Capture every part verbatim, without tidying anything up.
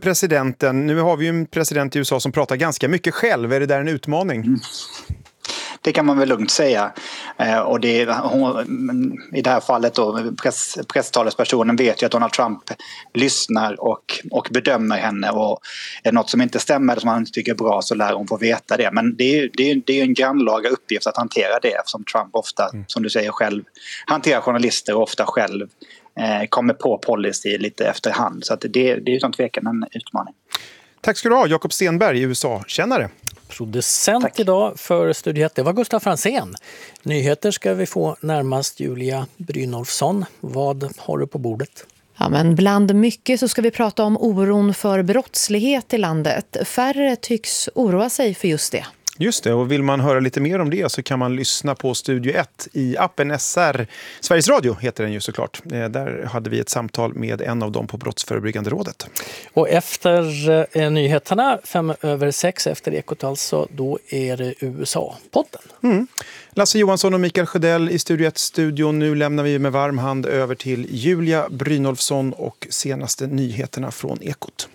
presidenten. Nu har vi ju en president i U S A som pratar ganska mycket själv. Är det där en utmaning? Mm. Det kan man väl lugnt säga. Eh, och det, hon, i det här fallet då, press, presstalespersonen vet ju att Donald Trump lyssnar och, och bedömer henne. Och är det något som inte stämmer eller som han inte tycker är bra så lär hon få veta det. Men det är, det är, det är en grannlaga uppgift att hantera det eftersom Trump ofta, mm. som du säger själv, hanterar journalister och ofta själv eh, kommer på policy lite efterhand. Så att det, det är utan tvekan en utmaning. Tack ska du ha, Jakob Stenberg, U S A-kännare. Producent Tack. Idag för Studio ett, det var Gustav Franzén. Nyheter ska vi få närmast Julia Brynolfsson. Vad har du på bordet? Ja, men bland mycket så ska vi prata om oron för brottslighet i landet. Färre tycks oroa sig för just det. Just det, och vill man höra lite mer om det så kan man lyssna på Studio ett i appen S R. Sveriges Radio heter den ju såklart. Där hade vi ett samtal med en av dem på Brottsförebyggande rådet. Och efter eh, nyheterna, fem över sex efter Ekot alltså, då är det U S A-podden. Mm. Lasse Johansson och Mikael Sjödell i Studio ett-studion. Nu lämnar vi med varm hand över till Julia Brynolfsson och senaste nyheterna från Ekot.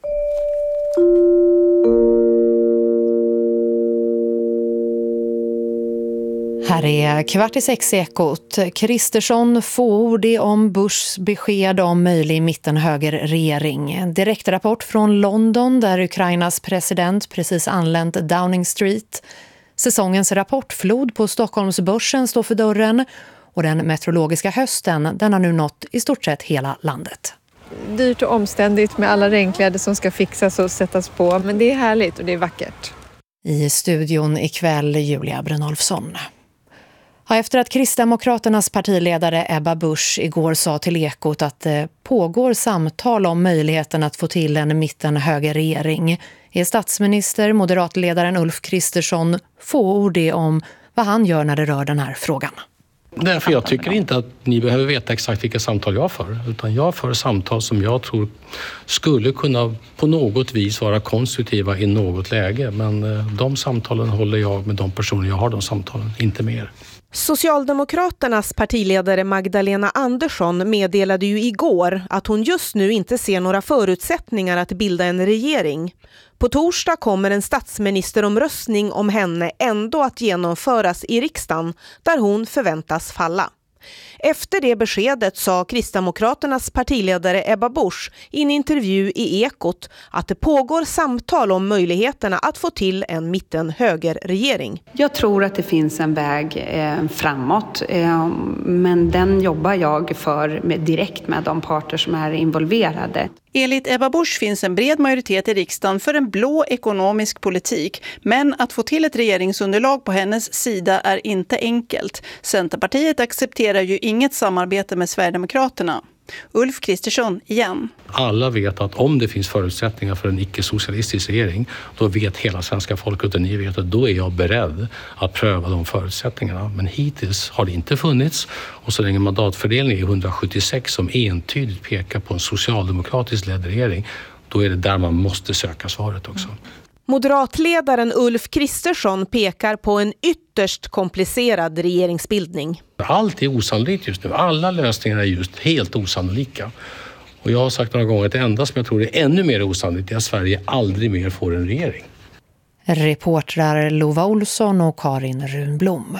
Här är kvart i sex Ekot. Kristersson fåordig om Bushs besked om möjlig mittenhögerregering. Direktrapport från London där Ukrainas president precis anlänt Downing Street. Säsongens rapportflod på Stockholmsbörsen står för dörren och den meteorologiska hösten den har nu nått i stort sett hela landet. Dyrt och omständigt med alla regnkläder som ska fixas och sättas på, men det är härligt och det är vackert. I studion ikväll Julia Brynolfsson. Ja, efter att Kristdemokraternas partiledare Ebba Busch igår sa till Ekot att det pågår samtal om möjligheten att få till en mittenhögerregering är statsminister, moderatledaren Ulf Kristersson fåordig om vad han gör när det rör den här frågan. Därför jag tycker inte att ni behöver veta exakt vilka samtal jag för, utan jag för samtal som jag tror skulle kunna på något vis vara konstruktiva i något läge. Men de samtalen håller jag med de personer jag har de samtalen, inte mer. Socialdemokraternas partiledare Magdalena Andersson meddelade ju igår att hon just nu inte ser några förutsättningar att bilda en regering. På torsdag kommer en statsministeromröstning om henne ändå att genomföras i riksdagen där hon förväntas falla. Efter det beskedet sa Kristdemokraternas partiledare Ebba Busch i en intervju i Ekot att det pågår samtal om möjligheterna att få till en mittenhögerregering. Jag tror att det finns en väg eh, framåt, eh, men den jobbar jag för med, direkt med de parter som är involverade. Enligt Ebba Busch finns en bred majoritet i riksdagen för en blå ekonomisk politik. Men att få till ett regeringsunderlag på hennes sida är inte enkelt. Centerpartiet accepterar ju inget samarbete med Sverigedemokraterna. Ulf Kristersson igen. Alla vet att om det finns förutsättningar för en icke-socialistisk regering, då vet hela svenska folket och ni vet att då är jag beredd att pröva de förutsättningarna. Men hittills har det inte funnits, och så länge mandatfördelningen är hundrasjuttiosex som entydigt pekar på en socialdemokratisk ledd regering, då är det där man måste söka svaret också. Moderatledaren Ulf Kristersson pekar på en ytterst komplicerad regeringsbildning. Allt är osannolikt just nu. Alla lösningar är just helt osannolika. Och jag har sagt några gånger att det enda som jag tror är ännu mer osannolikt är att Sverige aldrig mer får en regering. Reportrar Lova Olsson och Karin Runblom.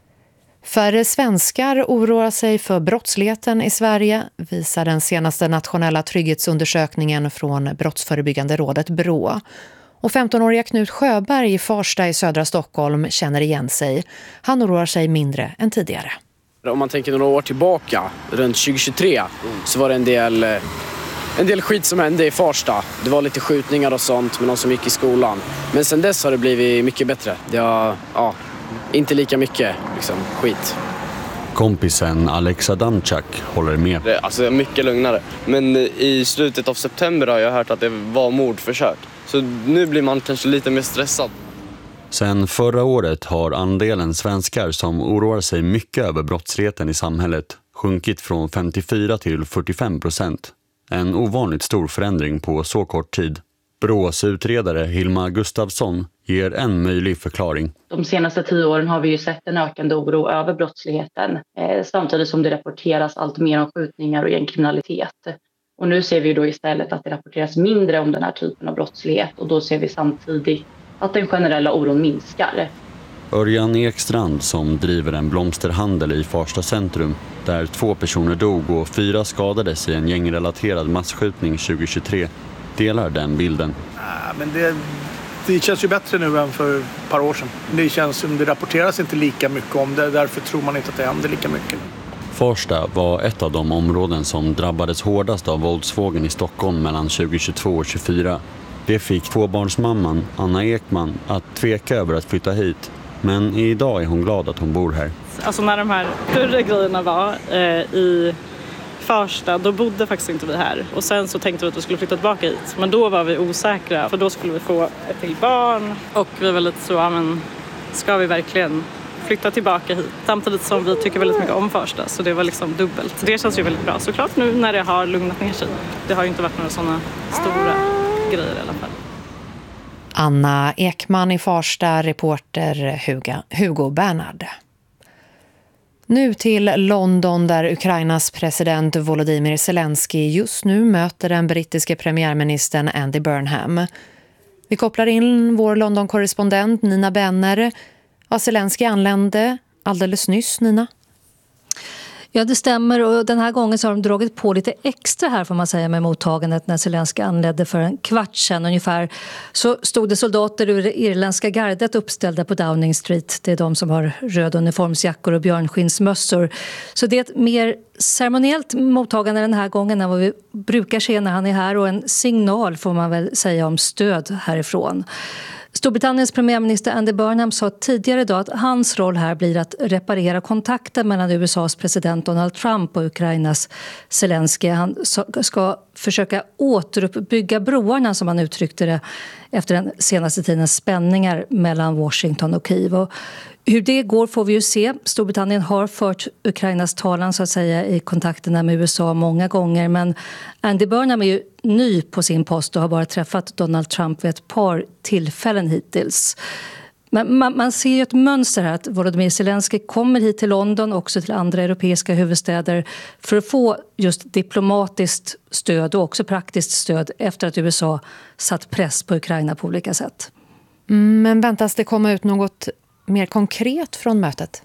Färre svenskar oroar sig för brottsligheten i Sverige, visar den senaste nationella trygghetsundersökningen från Brottsförebyggande rådet Brå. Och femtonåriga Knut Sjöberg i Farsta i södra Stockholm känner igen sig. Han oroar sig mindre än tidigare. Om man tänker några år tillbaka, runt tjugo tjugotre, så var det en del, en del skit som hände i Farsta. Det var lite skjutningar och sånt med någon som gick i skolan. Men sen dess har det blivit mycket bättre. Det har, ja, inte lika mycket liksom, skit. Kompisen Alex Adamczak håller med. Det, alltså mycket lugnare. Men i slutet av september har jag hört att det var mordförsök. Så nu blir man kanske lite mer stressad. Sen förra året har andelen svenskar som oroar sig mycket över brottsligheten i samhället sjunkit från femtiofyra till fyrtiofem procent. En ovanligt stor förändring på så kort tid. Brås utredare Hilma Gustafsson ger en möjlig förklaring. De senaste tio åren har vi ju sett en ökande oro över brottsligheten. Eh, samtidigt som det rapporteras allt mer om skjutningar och gängkriminalitet. Och nu ser vi då istället att det rapporteras mindre om den här typen av brottslighet och då ser vi samtidigt att den generella oron minskar. Örjan Ekstrand som driver en blomsterhandel i Farsta centrum där två personer dog och fyra skadades i en gängrelaterad masskjutning tjugohundratjugotre delar den bilden. Ja, men det, det känns ju bättre nu än för ett par år sedan. Det känns som det rapporteras inte lika mycket om det, därför tror man inte att det händer lika mycket. Farsta var ett av de områden som drabbades hårdast av våldsvågen i Stockholm mellan tjugohundratjugotvå och tjugofyra. Det fick tvåbarnsmamman Anna Ekman att tveka över att flytta hit. Men idag är hon glad att hon bor här. Alltså när de här större grejerna var eh, i Farsta, då bodde faktiskt inte vi här. Och sen så tänkte vi att vi skulle flytta tillbaka hit. Men då var vi osäkra, för då skulle vi få ett till barn. Och vi var lite så, ja men ska vi verkligen flytta tillbaka hit? Samtidigt som vi tycker väldigt mycket om Farsta, så det var liksom dubbelt. Det känns ju väldigt bra, såklart nu när det har lugnat ner sig. Det har ju inte varit några sådana stora grejer i alla fall. Anna Ekman i Farsta, reporter Hugo, Hugo Bernhard. Nu till London där Ukrainas president Volodymyr Zelensky just nu möter den brittiske premiärministern Andy Burnham. Vi kopplar in vår London-korrespondent Nina Benner. Ja, Zelensky anlände alldeles nyss, Nina. Ja, det stämmer, och den här gången så har de dragit på lite extra här får man säga med mottagandet. När Zelensky anledde för en kvart sedan ungefär så stod det soldater ur det irländska gardet uppställda på Downing Street. Det är de som har röda uniformsjackor och björnskinnsmössor. Så det är ett mer ceremoniellt mottagande den här gången än vad vi brukar se när han är här, och en signal får man väl säga om stöd härifrån. Storbritanniens premiärminister Andy Burnham sa tidigare idag att hans roll här blir att reparera kontakten mellan U S A:s president Donald Trump och Ukrainas Zelensky. Han ska försöka återuppbygga broarna, som han uttryckte det, efter den senaste tidens spänningar mellan Washington och Kiev. Och hur det går får vi ju se. Storbritannien har fört Ukrainas talan så att säga i kontakterna med U S A många gånger, men Andy Burnham är ju ny på sin post och har bara träffat Donald Trump vid ett par tillfällen hittills. Men man, man ser ju ett mönster här att Volodymyr Zelensky kommer hit till London och också till andra europeiska huvudstäder för att få just diplomatiskt stöd och också praktiskt stöd efter att U S A satt press på Ukraina på olika sätt. Mm, men väntas det komma ut något mer konkret från mötet?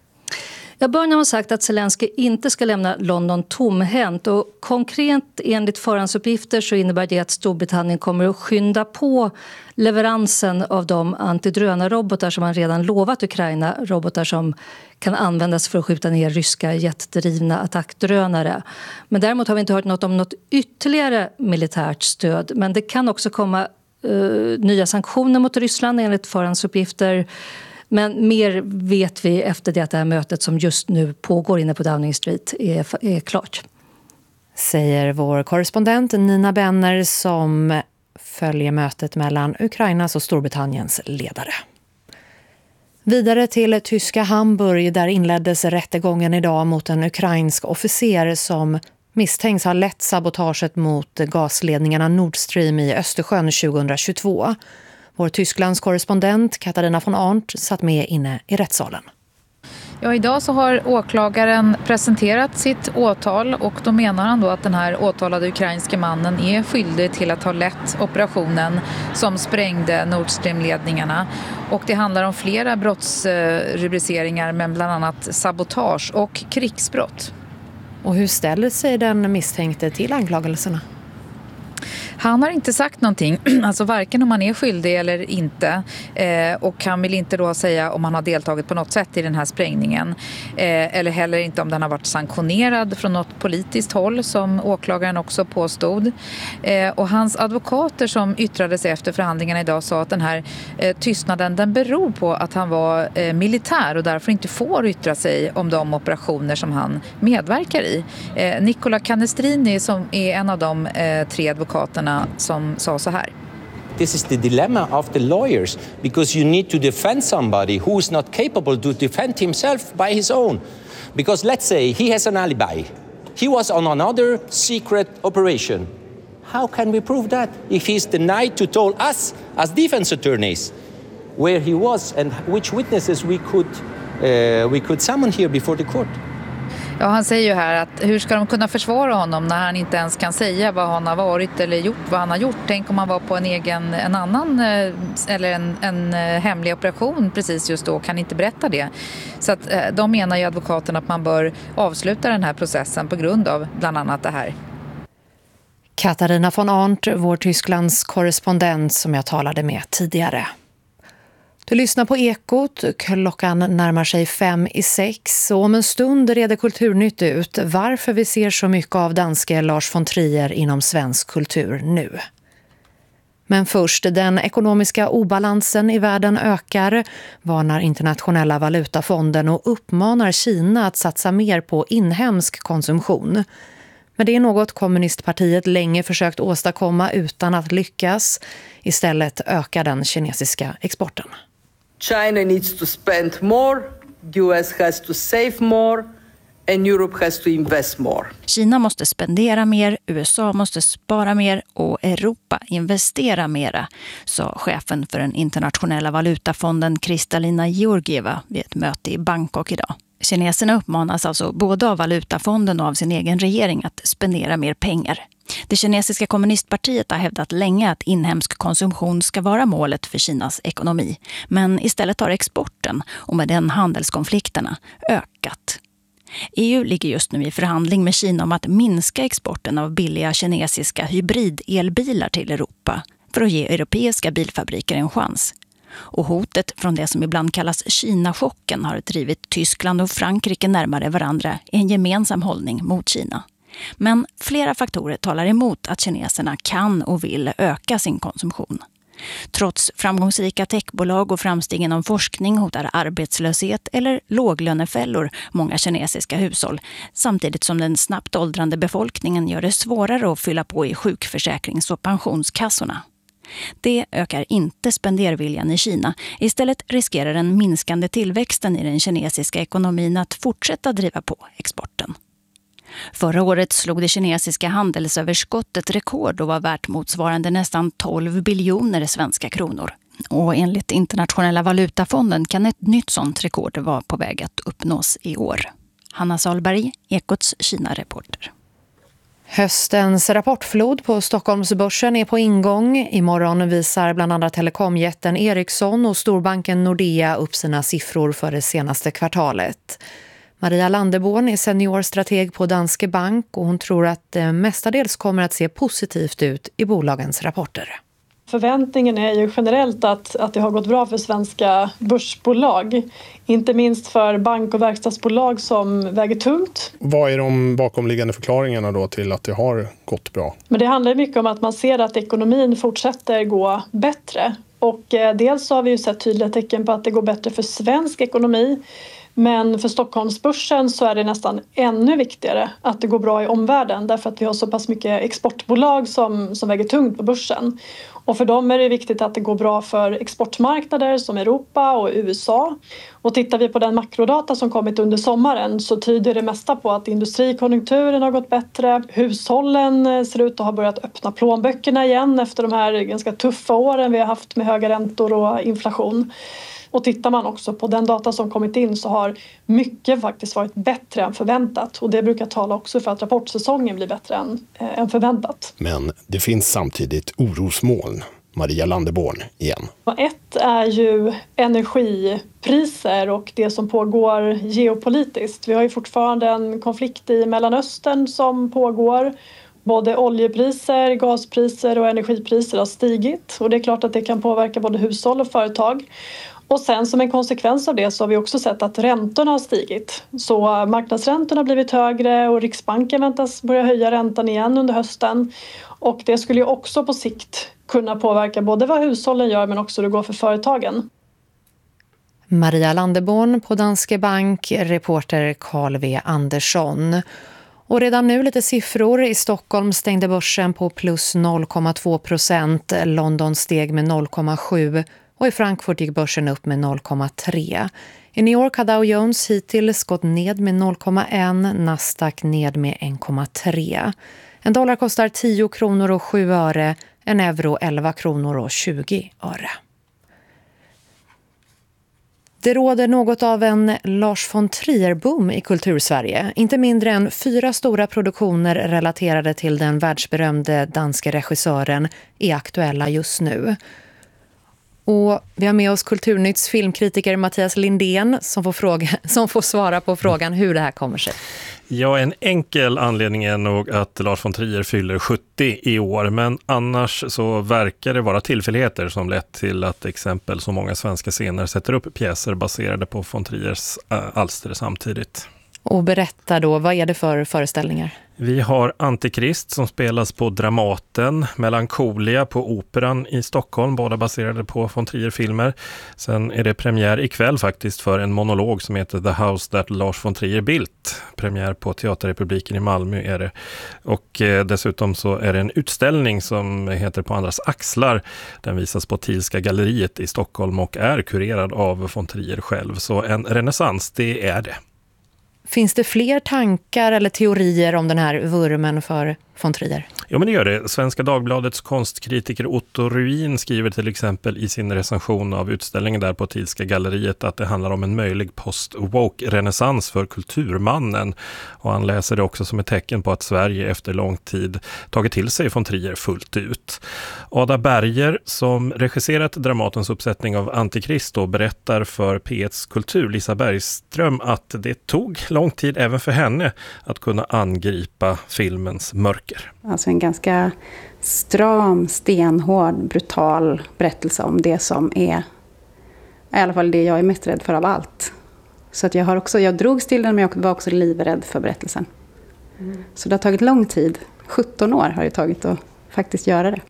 Ja, Burnham har sagt att Zelensky inte ska lämna London tomhänt, och konkret enligt förhandsuppgifter så innebär det att Storbritannien kommer att skynda på leveransen av de antidrönarrobotar som man redan lovat Ukraina, robotar som kan användas för att skjuta ner ryska jetdrivna attackdrönare. Men däremot har vi inte hört något om något ytterligare militärt stöd, men det kan också komma uh, nya sanktioner mot Ryssland enligt förhandsuppgifter. Men mer vet vi efter det att det här mötet som just nu pågår inne på Downing Street är, är klart. Säger vår korrespondent Nina Benner som följer mötet mellan Ukrainas och Storbritanniens ledare. Vidare till tyska Hamburg där inleddes rättegången idag mot en ukrainsk officer som misstänks ha lett sabotaget mot gasledningarna Nord Stream i Östersjön tjugohundratjugotvå. Vår Tysklands korrespondent Katarina von Arndt satt med inne i rättssalen. Ja, idag så har åklagaren presenterat sitt åtal, och då menar han då att den här åtalade ukrainska mannen är skyldig till att ha lett operationen som sprängde Nord Stream-ledningarna. Och det handlar om flera brottsrubriceringar, men bland annat sabotage och krigsbrott. Och hur ställer sig den misstänkte till anklagelserna? Han har inte sagt någonting, alltså varken om han är skyldig eller inte, eh, och han vill inte då säga om han har deltagit på något sätt i den här sprängningen, eh, eller heller inte om den har varit sanktionerad från något politiskt håll som åklagaren också påstod. Eh, och hans advokater som yttrade sig efter förhandlingarna idag sa att den här eh, tystnaden den beror på att han var eh, militär och därför inte får yttra sig om de operationer som han medverkar i. Eh, Nicola Canestrini som är en av de eh, tre advokaterna som sa så här. This is the dilemma of the lawyers because you need to defend somebody who is not capable to defend himself by his own. Because let's say he has an alibi. He was on another secret operation. How can we prove that if he's denied to tell us as defense attorneys where he was and which witnesses we could uh, we could summon here before the court? Ja, han säger ju här att hur ska de kunna försvara honom när han inte ens kan säga vad han har varit eller gjort, vad han har gjort. Tänk om han var på en egen, en annan eller en, en hemlig operation precis just då och kan inte berätta det. Så att de menar ju advokaterna att man bör avsluta den här processen på grund av bland annat det här. Katarina von Arndt, vår Tysklands korrespondent som jag talade med tidigare. Du lyssnar på Ekot, klockan närmar sig fem i sex och om en stund reder Kulturnytt ut varför vi ser så mycket av danske Lars von Trier inom svensk kultur nu. Men först, den ekonomiska obalansen i världen ökar, varnar internationella valutafonden och uppmanar Kina att satsa mer på inhemsk konsumtion. Men det är något kommunistpartiet länge försökt åstadkomma utan att lyckas. Istället ökar den kinesiska exporten. China needs to spend more, U S has to save more and Europe has to invest more. Kina måste spendera mer, U S A måste spara mer och Europa investera mera, sa chefen för den internationella valutafonden Kristalina Georgieva vid ett möte i Bangkok idag. Kineserna uppmanas alltså både av valutafonden och av sin egen regering att spendera mer pengar. Det kinesiska kommunistpartiet har hävdat länge att inhemsk konsumtion ska vara målet för Kinas ekonomi. Men istället har exporten och med den handelskonflikterna ökat. E U ligger just nu i förhandling med Kina om att minska exporten av billiga kinesiska hybridelbilar till Europa för att ge europeiska bilfabriker en chans. Och hotet från det som ibland kallas Kina-chocken har drivit Tyskland och Frankrike närmare varandra i en gemensam hållning mot Kina. Men flera faktorer talar emot att kineserna kan och vill öka sin konsumtion. Trots framgångsrika techbolag och framsteg inom forskning hotar arbetslöshet eller låglönefällor många kinesiska hushåll, samtidigt som den snabbt åldrande befolkningen gör det svårare att fylla på i sjukförsäkrings- och pensionskassorna. Det ökar inte spenderviljan i Kina. Istället riskerar den minskande tillväxten i den kinesiska ekonomin att fortsätta driva på exporten. Förra året slog det kinesiska handelsöverskottet rekord och var värt motsvarande nästan tolv biljoner svenska kronor. Och enligt internationella valutafonden kan ett nytt sånt rekord vara på väg att uppnås i år. Hanna Salberg, Ekots Kina-reporter. Höstens rapportflod på Stockholmsbörsen är på ingång. Imorgon visar bland annat telekomjätten Ericsson och storbanken Nordea upp sina siffror för det senaste kvartalet. Maria Landeborn är seniorstrateg på Danske Bank och hon tror att det mestadels kommer att se positivt ut i bolagens rapporter. Förväntningen är ju generellt att, att det har gått bra för svenska börsbolag. Inte minst för bank- och verkstadsbolag som väger tungt. Vad är de bakomliggande förklaringarna då till att det har gått bra? Men det handlar mycket om att man ser att ekonomin fortsätter gå bättre. Och eh, dels så har vi ju sett tydliga tecken på att det går bättre för svensk ekonomi. Men för Stockholmsbörsen så är det nästan ännu viktigare att det går bra i omvärlden därför att vi har så pass mycket exportbolag som, som väger tungt på börsen. Och för dem är det viktigt att det går bra för exportmarknader som Europa och U S A. Och tittar vi på den makrodata som kommit under sommaren så tyder det mesta på att industrikonjunkturen har gått bättre. Hushållen ser ut att ha börjat öppna plånböckerna igen efter de här ganska tuffa åren vi har haft med höga räntor och inflation. Och tittar man också på den data som kommit in så har mycket faktiskt varit bättre än förväntat. Och det brukar tala också för att rapportsäsongen blir bättre än, äh, än förväntat. Men det finns samtidigt orosmoln. Maria Landeborn igen. Ett är ju energipriser och det som pågår geopolitiskt. Vi har ju fortfarande en konflikt i Mellanöstern som pågår. Både oljepriser, gaspriser och energipriser har stigit. Och det är klart att det kan påverka både hushåll och företag. Och sen som en konsekvens av det så har vi också sett att räntorna har stigit. Så marknadsräntorna har blivit högre och Riksbanken väntas börja höja räntan igen under hösten. Och det skulle ju också på sikt kunna påverka både vad hushållen gör men också hur det går för företagen. Maria Landeborn på Danske Bank, reporter Carl V. Andersson. Och redan nu lite siffror. I Stockholm stängde börsen på plus noll komma två procent. London steg med noll komma sju och i Frankfurt gick börsen upp med noll komma tre. I New York har Dow Jones hittills gått ned med noll komma ett, Nasdaq ned med en komma tre. En dollar kostar tio kronor och sju öre, en euro elva kronor och tjugo öre. Det råder något av en Lars von Trier-boom i kultursverige. Inte mindre än fyra stora produktioner relaterade till den världsberömde danske regissören är aktuella just nu. Och vi har med oss Kulturnytts filmkritiker Mattias Lindén som får, fråga, som får svara på frågan hur det här kommer sig. Ja, en enkel anledning är nog att Lars von Trier fyller sjuttio i år, men annars så verkar det vara tillfälligheter som lett till att exempel så många svenska scener sätter upp pjäser baserade på von Triers alster samtidigt. Och berätta då, vad är det för föreställningar? Vi har Antikrist som spelas på Dramaten, Melancholia på Operan i Stockholm, båda baserade på von Trier-filmer. Sen är det premiär ikväll faktiskt för en monolog som heter The House That Lars von Trier Built. Premiär på Teaterrepubliken i Malmö är det. Och eh, dessutom så är det en utställning som heter På andras axlar. Den visas på Thielska galleriet i Stockholm och är kurerad av von Trier själv. Så en renässans, det är det. Finns det fler tankar eller teorier om den här vurmen för von Trier? Ja, men det gör det. Svenska Dagbladets konstkritiker Otto Ruin skriver till exempel i sin recension av utställningen där på Thielska galleriet att det handlar om en möjlig post-woke-renässans för kulturmannen. Och han läser det också som ett tecken på att Sverige efter lång tid tagit till sig von Trier fullt ut. Ada Berger, som regisserat Dramatens uppsättning av Antikrist, berättar för P et:s kultur Lisa Bergström att det tog lång tid även för henne att kunna angripa filmens mörker. Alltså en ganska stram, stenhård, brutal berättelse om det som är i alla fall det jag är mest rädd för av allt. Så att jag har också, jag drogs till den men jag var också livrädd för berättelsen. Mm. Så det har tagit lång tid. sjutton år har det tagit att faktiskt göra det.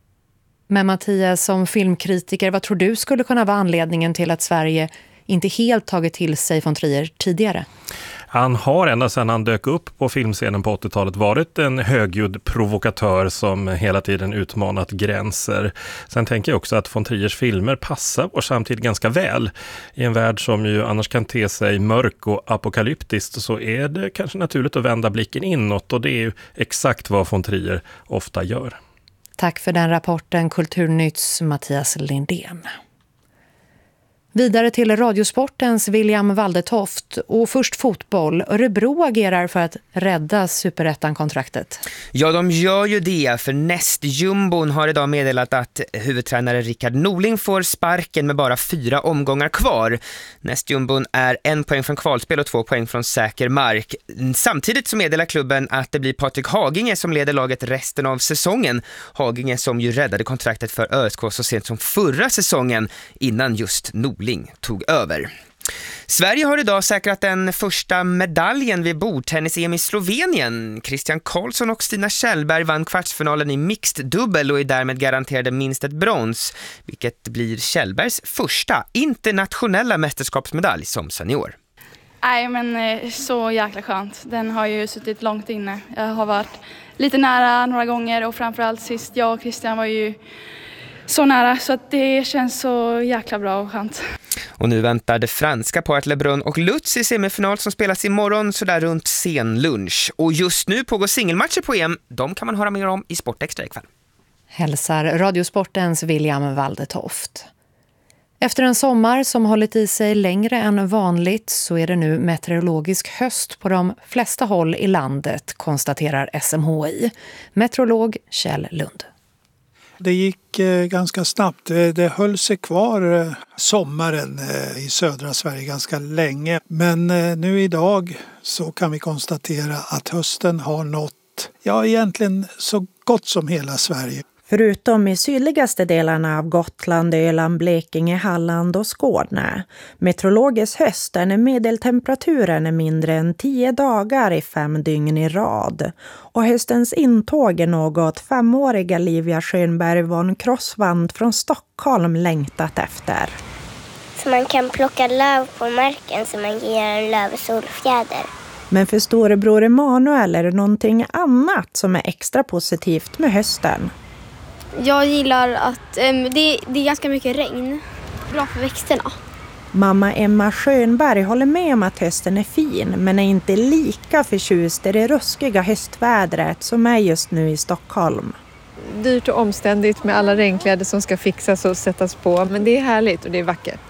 Men Mattias, som filmkritiker, vad tror du skulle kunna vara anledningen till att Sverige inte helt tagit till sig von Trier tidigare? Han har ända sedan han dök upp på filmscenen på åttiotalet varit en högljudd provokatör som hela tiden utmanat gränser. Sen tänker jag också att von Triers filmer passar vår samtid ganska väl. I en värld som ju annars kan te sig mörk och apokalyptisk så är det kanske naturligt att vända blicken inåt, och det är ju exakt vad von Trier ofta gör. Tack för den rapporten, Kulturnytts Mattias Lindén. Vidare till Radiosportens William Waldetoft och först fotboll. Örebro agerar för att rädda Superettan-kontraktet. Ja, de gör ju det, för nästjumbon har idag meddelat att huvudtränare Rickard Norling får sparken med bara fyra omgångar kvar. Nästjumbon är en poäng från kvalspel och två poäng från säker mark. Samtidigt så meddelar klubben att det blir Patrik Haginge som leder laget resten av säsongen. Haginge som ju räddade kontraktet för ÖSK så sent som förra säsongen innan just Norling tog över. Sverige har idag säkrat den första medaljen vid bordtennis-E M i Slovenien. Christian Karlsson och Stina Kjellberg vann kvartsfinalen i mixed dubbel och är därmed garanterade minst ett brons, vilket blir Kjellbergs första internationella mästerskapsmedalj som senior. Nej, men så jäkla skönt. Den har ju suttit långt inne. Jag har varit lite nära några gånger och framförallt sist jag och Christian var ju så nära, så att det känns så jäkla bra och skönt. Och nu väntar det franska på att LeBrun och Lutz i semifinal som spelas imorgon så där runt sen lunch. Och just nu pågår singelmatcher på E M. De kan man höra mer om i Sportextra ikväll. Hälsar Radiosportens William Waldetoft. Efter en sommar som hållit i sig längre än vanligt så är det nu meteorologisk höst på de flesta håll i landet, konstaterar S M H I. Meteorolog Kjell Lund. Det gick eh, ganska snabbt. Det, det höll sig kvar eh, sommaren eh, i södra Sverige ganska länge. Men eh, nu idag så kan vi konstatera att hösten har nått, ja egentligen så gott som hela Sverige. Förutom i sydligaste delarna av Gotland, Öland, Blekinge, Halland och Skåne. Meteorologisk höst är när medeltemperaturen är mindre än tio dagar i fem dygn i rad. Och höstens intåg är något femåriga Livia Schönberg von Crossvand från Stockholm längtat efter. Så man kan plocka löv på marken så man ger en lövsolfjäder. Men för storebror Emanuel är det någonting annat som är extra positivt med hösten. Jag gillar att um, det, det är ganska mycket regn. Bra för växterna. Mamma Emma Schönberg håller med om att hösten är fin, men är inte lika förtjust i det ruskiga höstvädret som är just nu i Stockholm. Dyrt och omständigt med alla regnkläder som ska fixas och sättas på, men det är härligt och det är vackert.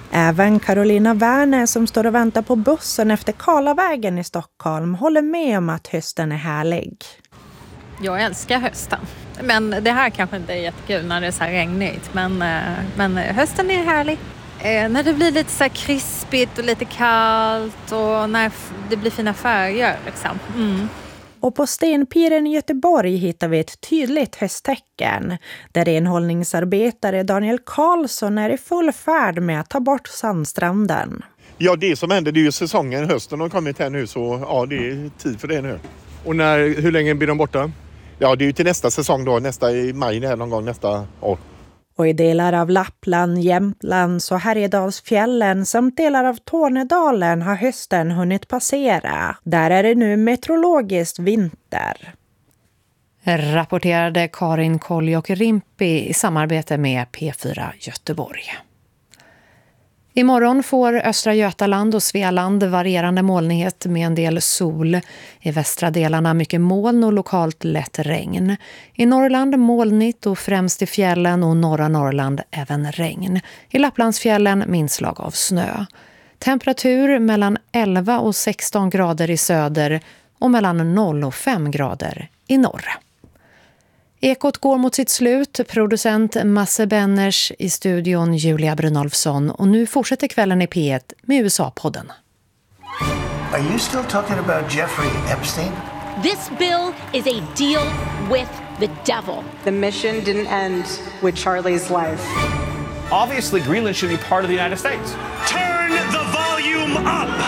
Även Carolina Werner som står och väntar på bussen efter Karlavägen i Stockholm håller med om att hösten är härlig. Jag älskar hösten. Men det här kanske inte är jättekul när det är så här regnigt. Men, men hösten är härlig. Eh, när det blir lite så här krispigt och lite kallt och när det blir fina färger liksom. Mm. Och på Stenpiren i Göteborg hittar vi ett tydligt hösttecken där renhållningsarbetare Daniel Karlsson är i full färd med att ta bort sandstranden. Ja, det som händer, det är ju säsongen. Hösten har kommit här nu, så ja, det är tid för det nu. Och när, hur länge blir de borta? Ja, det är ju till nästa säsong då, nästa i maj här någon gång nästa år. Och i delar av Lappland, Jämtlands och Härjedalsfjällen samt delar av Tornedalen har hösten hunnit passera. Där är det nu meteorologiskt vinter. Rapporterade Karin Koljok-Rimpi i samarbete med P fyra Göteborg. Imorgon får östra Götaland och Svealand varierande molnighet med en del sol. I västra delarna mycket moln och lokalt lätt regn. I Norrland molnigt och främst i fjällen och norra Norrland även regn. I Lapplandsfjällen med inslag av snö. Temperatur mellan elva och sexton grader i söder och mellan noll och fem grader i norr. Ekot går mot sitt slut, producent Masse Benners, i studion Julia Brynolfsson, och nu fortsätter kvällen i P ett med U S A-podden. Are you still talking about Jeffrey Epstein? This bill is a deal with the devil. The mission didn't end with Charlie's life. Obviously, Greenland should be part of the United States. Turn the volume up!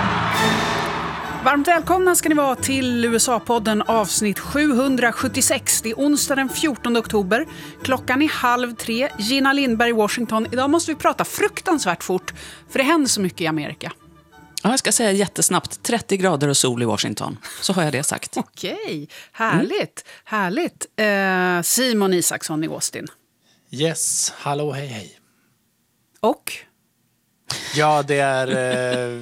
Varmt välkomna ska ni vara till U S A-podden avsnitt sjuhundrasjuttiosex. Det är onsdag den fjortonde oktober. Klockan är halv tre. Gina Lindberg i Washington. Idag måste vi prata fruktansvärt fort, för det händer så mycket i Amerika. Ja, jag ska säga jättesnabbt. trettio grader och sol i Washington. Så har jag det sagt. Okej, härligt. Mm. Härligt. Eh, Simon Isaksson i Austin. Yes, hallå, hej, hej. Och... Ja, det är eh,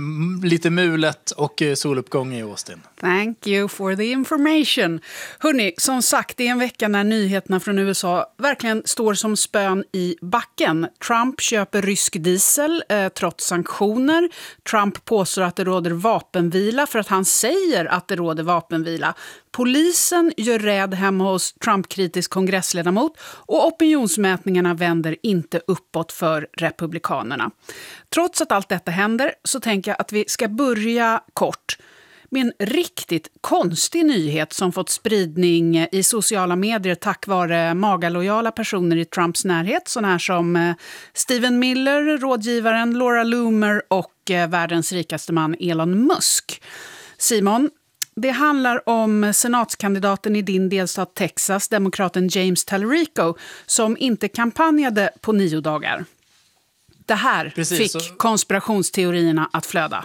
lite mulet och soluppgång i Austin. Thank you for the information. Hörrni, som sagt, det är en vecka när nyheterna från U S A verkligen står som spön i backen. Trump köper rysk diesel eh, trots sanktioner. Trump påstår att det råder vapenvila för att han säger att det råder vapenvila. Polisen gör räd hemma hos Trump-kritisk kongressledamot och opinionsmätningarna vänder inte uppåt för republikanerna. Trots att allt detta händer så tänker jag att vi ska börja kort med en riktigt konstig nyhet som fått spridning i sociala medier tack vare magalojala personer i Trumps närhet, sådana här som Stephen Miller, rådgivaren Laura Loomer och världens rikaste man Elon Musk. Simon, det handlar om senatskandidaten i din delstat Texas, demokraten James Tallarico, som inte kampanjade på nio dagar. Det här Precis, fick så... konspirationsteorierna att flöda.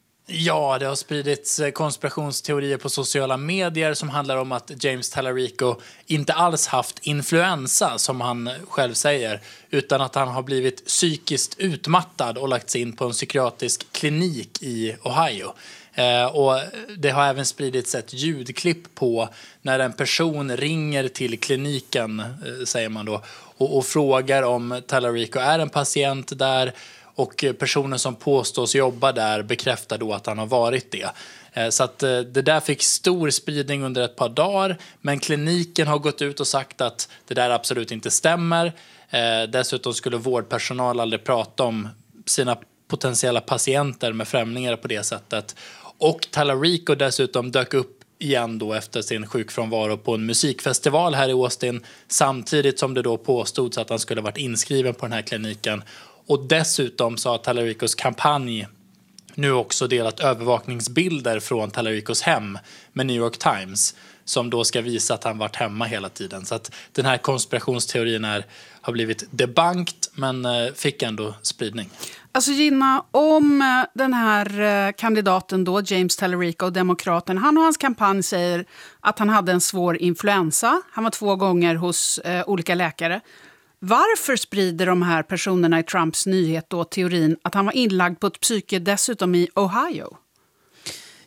Ja, det har spridits konspirationsteorier på sociala medier som handlar om att James Tallarico inte alls haft influensa, som han själv säger, utan att han har blivit psykiskt utmattad och lagts in på en psykiatrisk klinik i Ohio. Eh, och det har även spridits ett ljudklipp på när en person ringer till kliniken, eh, säger man då, och, och frågar om Tallarico är en patient där, och personen som påstås jobba där bekräftar då att han har varit det. Eh, så att eh, det där fick stor spridning under ett par dagar, men kliniken har gått ut och sagt att det där absolut inte stämmer. Eh, dessutom skulle vårdpersonal aldrig prata om sina potentiella patienter med främlingar på det sättet. Och Tallarico dessutom dök upp igen då efter sin sjukfrånvaro på en musikfestival här i Austin, samtidigt som det då påstods att han skulle varit inskriven på den här kliniken. Och dessutom så har Tallaricos kampanj nu också delat övervakningsbilder från Tallaricos hem med New York Times, som då ska visa att han varit hemma hela tiden. Så att den här konspirationsteorin är, har blivit debunked, men fick ändå spridning. Alltså Gina, om den här kandidaten då, James Tallarico, demokraten, han och hans kampanj säger att han hade en svår influensa. Han var två gånger hos eh, olika läkare. Varför sprider de här personerna i Trumps nyhet då teorin att han var inlagd på ett psyke dessutom i Ohio?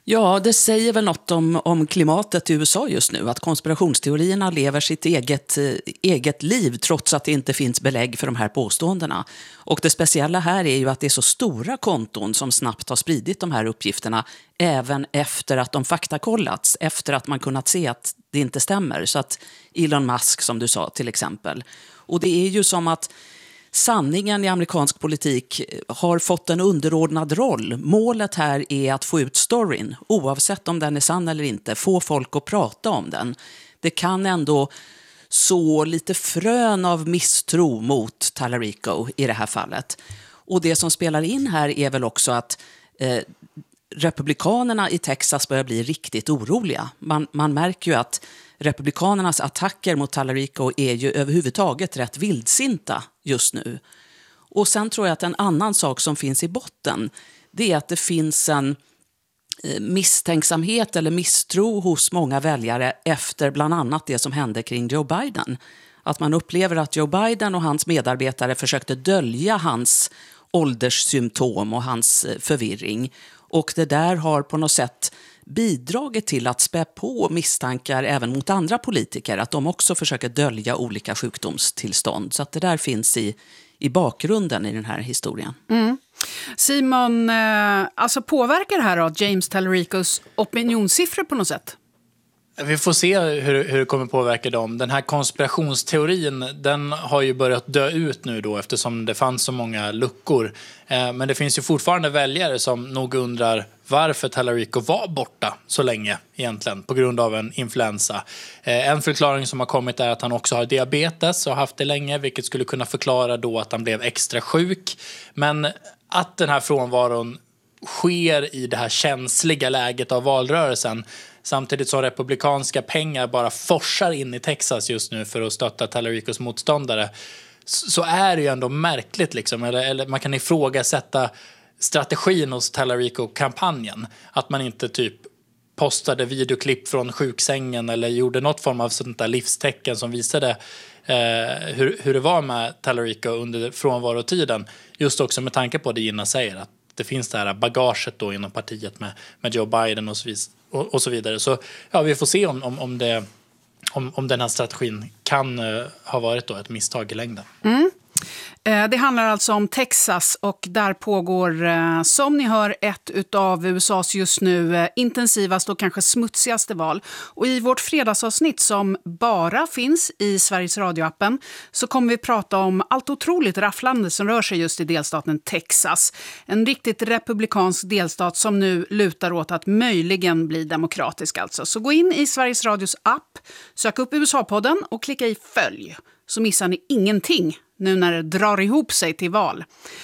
Ja, det säger väl något om, om klimatet i U S A just nu, att konspirationsteorierna lever sitt eget, eh, eget liv trots att det inte finns belägg för de här påståendena. Och det speciella här är ju att det är så stora konton som snabbt har spridit de här uppgifterna även efter att de faktakollats, efter att man kunnat se att det inte stämmer. Så att Elon Musk, som du sa till exempel. Och det är ju som att sanningen i amerikansk politik har fått en underordnad roll. Målet här är att få ut storyn, oavsett om den är sann eller inte, få folk att prata om den. Det kan ändå så lite frön av misstro mot Tallarico i det här fallet. Och det som spelar in här är väl också att eh, republikanerna i Texas börjar bli riktigt oroliga. Man, man märker ju att republikanernas attacker mot Tallarico är ju överhuvudtaget rätt vildsinta just nu. Och sen tror jag att en annan sak som finns i botten, det är att det finns en misstänksamhet eller misstro hos många väljare efter bland annat det som hände kring Joe Biden. Att man upplever att Joe Biden och hans medarbetare försökte dölja hans ålderssymptom och hans förvirring. Och det där har på något sätt bidragit till att spä på misstankar även mot andra politiker, att de också försöker dölja olika sjukdomstillstånd. Så att det där finns i, i bakgrunden i den här historien. Mm. Simon, alltså påverkar det här då James Tallaricos opinionssiffror på något sätt? Vi får se hur, hur det kommer påverka dem. Den här konspirationsteorin, den har ju börjat dö ut nu då eftersom det fanns så många luckor. Eh, men det finns ju fortfarande väljare som nog undrar varför Tallarico var borta så länge egentligen på grund av en influensa. Eh, en förklaring som har kommit är att han också har diabetes och har haft det länge, vilket skulle kunna förklara då att han blev extra sjuk. Men att den här frånvaron sker i det här känsliga läget av valrörelsen, samtidigt som republikanska pengar bara forsar in i Texas just nu för att stötta Tallaricos motståndare, så är det ju ändå märkligt liksom. Eller, eller man kan ifrågasätta strategin hos Tallarico-kampanjen. Att man inte typ postade videoklipp från sjuksängen eller gjorde något form av sånt där livstecken som visade eh, hur, hur det var med Tallarico under frånvarotiden. Just också med tanke på det Gina säger, att det finns det här bagaget då inom partiet med, med Joe Biden och så, vis, och, och så vidare. Så ja, vi får se om, om, om, det, om, om den här strategin kan uh, ha varit då ett misstag i längden. Mm. Det handlar alltså om Texas och där pågår, som ni hör, ett av U S As just nu intensivaste och kanske smutsigaste val. Och i vårt fredagsavsnitt som bara finns i Sveriges radioappen så kommer vi prata om allt otroligt rafflande som rör sig just i delstaten Texas. En riktigt republikansk delstat som nu lutar åt att möjligen bli demokratisk alltså. Så gå in i Sveriges Radios app, sök upp U S A-podden och klicka i följ. Så missar ni ingenting nu när det drar ihop sig till val.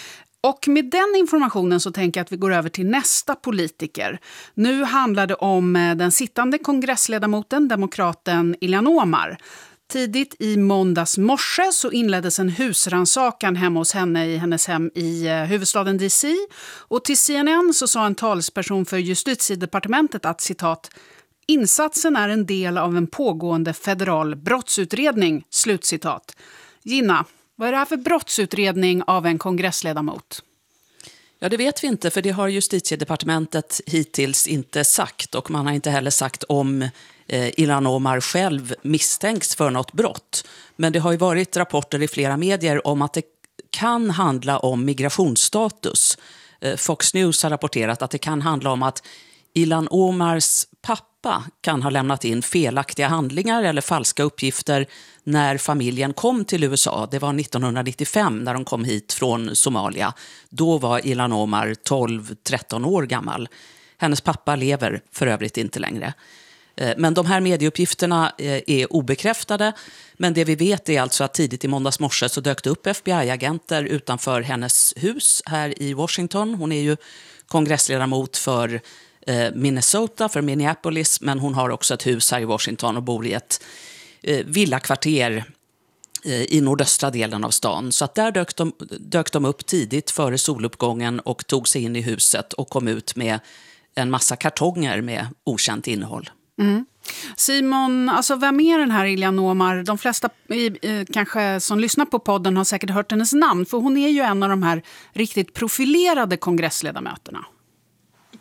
Och med den informationen så tänker jag att vi går över till nästa politiker. Nu handlar det om den sittande kongressledamoten, demokraten Ilhan Omar. Tidigt i måndags morse så inleddes en husrannsakan hemma hos henne i hennes hem i huvudstaden D C. Och till C N N så sa en talsperson för justitiedepartementet att citat insatsen är en del av en pågående federal brottsutredning, slutcitat. Gina, vad är det här för brottsutredning av en kongressledamot? Ja, det vet vi inte, för det har justitiedepartementet hittills inte sagt, och man har inte heller sagt om eh, Ilhan Omar själv misstänks för något brott. Men det har ju varit rapporter i flera medier om att det kan handla om migrationsstatus. Eh, Fox News har rapporterat att det kan handla om att Ilhan Omars pappa kan ha lämnat in felaktiga handlingar eller falska uppgifter när familjen kom till U S A. Det var nittonhundranittiofem när de kom hit från Somalia. Då var Ilhan Omar tolv tretton år gammal. Hennes pappa lever för övrigt inte längre. Men de här medieuppgifterna är obekräftade. Men det vi vet är alltså att tidigt i måndags morse så dök det upp F B I-agenter utanför hennes hus här i Washington. Hon är ju kongressledamot för Minnesota, för Minneapolis, men hon har också ett hus här i Washington och bor i ett eh, villakvarter eh, i nordöstra delen av stan. Så att där dök de, dök de upp tidigt före soluppgången och tog sig in i huset och kom ut med en massa kartonger med okänt innehåll. Mm. Simon, alltså vem är den här Ilhan Omar? De flesta eh, kanske som lyssnar på podden har säkert hört hennes namn, för hon är ju en av de här riktigt profilerade kongressledamöterna.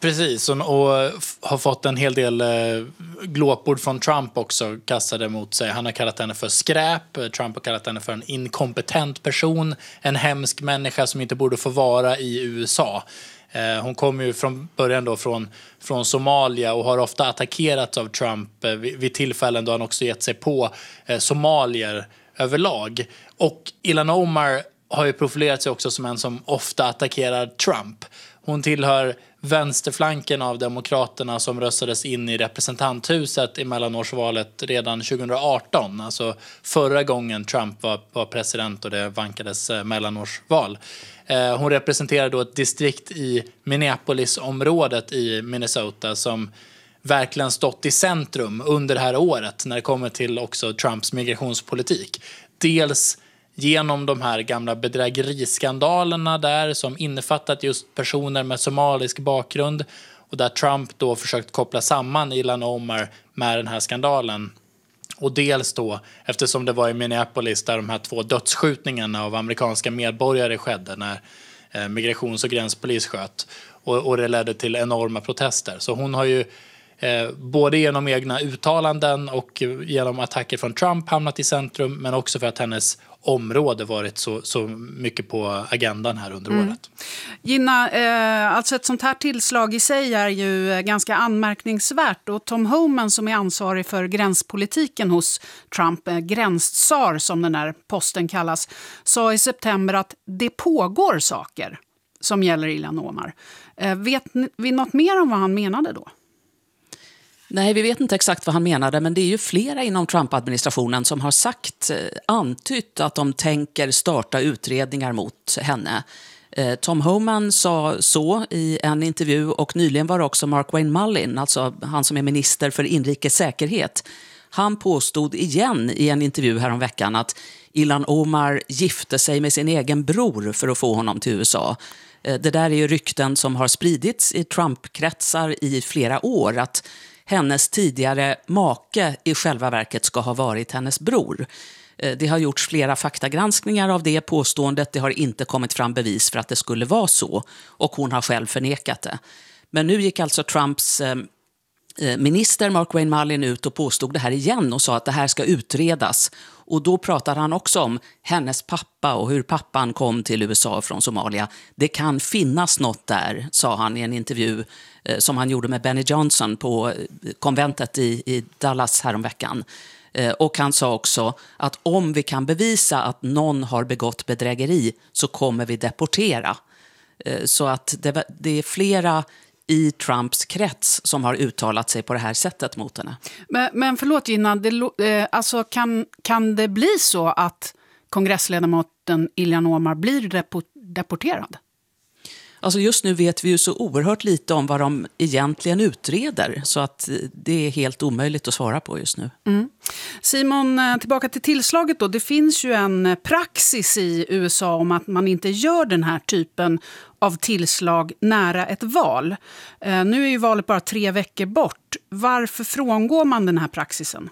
Precis, och, och har fått en hel del eh, glåpord från Trump också kastade mot sig. Han har kallat henne för skräp, Trump har kallat henne för en inkompetent person, en hemsk människa som inte borde få vara i U S A. Eh, hon kommer ju från början då från, från Somalia och har ofta attackerats av Trump eh, vid, vid tillfällen då han också gett sig på eh, somalier överlag. Och Ilhan Omar har ju profilerat sig också som en som ofta attackerar Trump. Hon tillhör vänsterflanken av demokraterna som röstades in i representanthuset i mellanårsvalet redan tjugo arton. Alltså förra gången Trump var, var president och det vankades mellanårsval. Eh, hon representerar då ett distrikt i Minneapolis-området i Minnesota som verkligen stått i centrum under det här året när det kommer till också Trumps migrationspolitik. Dels genom de här gamla bedrägeriskandalerna där som innefattat just personer med somalisk bakgrund och där Trump då försökt koppla samman Ilhan Omar med den här skandalen. Och dels då eftersom det var i Minneapolis där de här två dödsskjutningarna av amerikanska medborgare skedde när eh, migrations- och gränspolis sköt och, och det ledde till enorma protester. Så hon har ju Eh, både genom egna uttalanden och genom attacker från Trump hamnat i centrum, men också för att hennes område varit så, så mycket på agendan här under mm. året. Gina, eh, alltså ett sånt här tillslag i sig är ju ganska anmärkningsvärt och Tom Homan som är ansvarig för gränspolitiken hos Trump, eh, gränssar som den här posten kallas, sa i september att det pågår saker som gäller Ilhan Omar. Eh, vet vi något mer om vad han menade då? Nej, vi vet inte exakt vad han menade, men det är ju flera inom Trump-administrationen som har sagt, antytt att de tänker starta utredningar mot henne. Tom Homan sa så i en intervju och nyligen var också Mark Wayne Mullin, alltså han som är minister för inrikes säkerhet. Han påstod igen i en intervju häromveckan att Ilhan Omar gifte sig med sin egen bror för att få honom till U S A. Det där är ju rykten som har spridits i Trump-kretsar i flera år att hennes tidigare make i själva verket ska ha varit hennes bror. Det har gjorts flera faktagranskningar av det påståendet. Det har inte kommit fram bevis för att det skulle vara så. Och hon har själv förnekat det. Men nu gick alltså Trumps eh, minister Mark Wayne Mullin ut och påstod det här igen och sa att det här ska utredas. Och då pratade han också om hennes pappa och hur pappan kom till U S A från Somalia. Det kan finnas något där, sa han i en intervju eh, som han gjorde med Benny Johnson på konventet i, i Dallas häromveckan. Eh, och han sa också att om vi kan bevisa att någon har begått bedrägeri så kommer vi deportera. Eh, så att det, det är flera i Trumps krets som har uttalat sig på det här sättet mot henne. Men, men förlåt Gina, det, eh, alltså kan, kan det bli så att kongressledamoten Ilhan Omar blir depo- deporterad? Alltså just nu vet vi ju så oerhört lite om vad de egentligen utreder så att det är helt omöjligt att svara på just nu. Mm. Simon, tillbaka till tillslaget då. Det finns ju en praxis i U S A om att man inte gör den här typen av tillslag nära ett val. Eh, nu är ju valet bara tre veckor bort. Varför frångår man den här praxisen?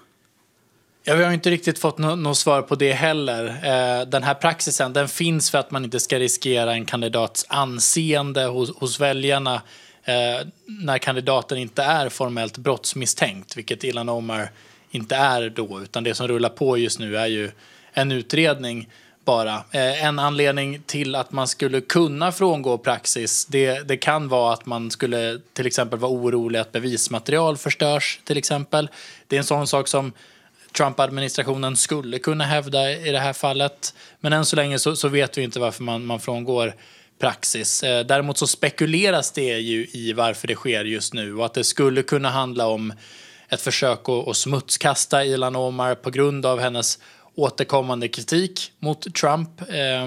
Ja, vi har inte riktigt fått något no- svar på det heller. Eh, den här praxisen den finns för att man inte ska riskera en kandidats anseende hos, hos väljarna eh, när kandidaten inte är formellt brottsmisstänkt, vilket Ilhan Omar inte är då, utan det som rullar på just nu är ju en utredning bara. Eh, en anledning till att man skulle kunna frångå praxis, det, det kan vara att man skulle till exempel vara orolig att bevismaterial förstörs till exempel. Det är en sån sak som Trump-administrationen skulle kunna hävda i det här fallet. Men än så länge så, så vet vi inte varför man, man frångår praxis. Eh, däremot så spekuleras det ju i varför det sker just nu och att det skulle kunna handla om ett försök att, att smutskasta Ilhan Omar på grund av hennes återkommande kritik mot Trump. Eh,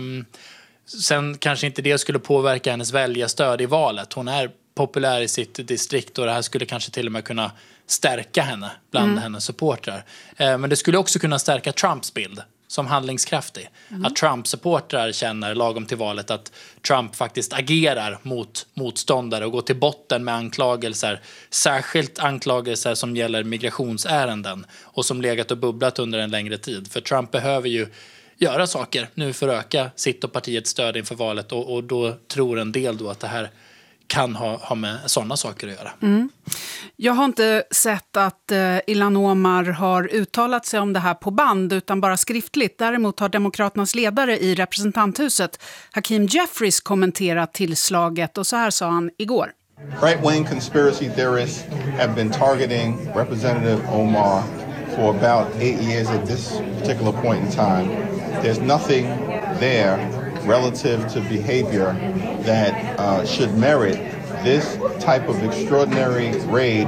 sen kanske inte det skulle påverka hennes väljarstöd i valet. Hon är populär i sitt distrikt och det här skulle kanske till och med kunna stärka henne bland mm. hennes supportrar. Eh, men det skulle också kunna stärka Trumps bild som handlingskraftig. Mm. Att Trump-supportrar känner lagom till valet att Trump faktiskt agerar mot motståndare och går till botten med anklagelser. Särskilt anklagelser som gäller migrationsärenden och som legat och bubblat under en längre tid. För Trump behöver ju göra saker nu för att öka sitt och partiets stöd inför valet och, och då tror en del då att det här kan ha, ha med sådana saker att göra. Mm. Jag har inte sett att eh, Ilhan Omar har uttalat sig om det här på band utan bara skriftligt. Däremot har Demokraternas ledare i representanthuset, Hakeem Jeffries, kommenterat tillslaget och så här sa han igår. Right-wing conspiracy theorists have been targeting Representative Omar for about eight years at this particular point in time. There's nothing there relative to behavior that uh, should merit this type of extraordinary raid.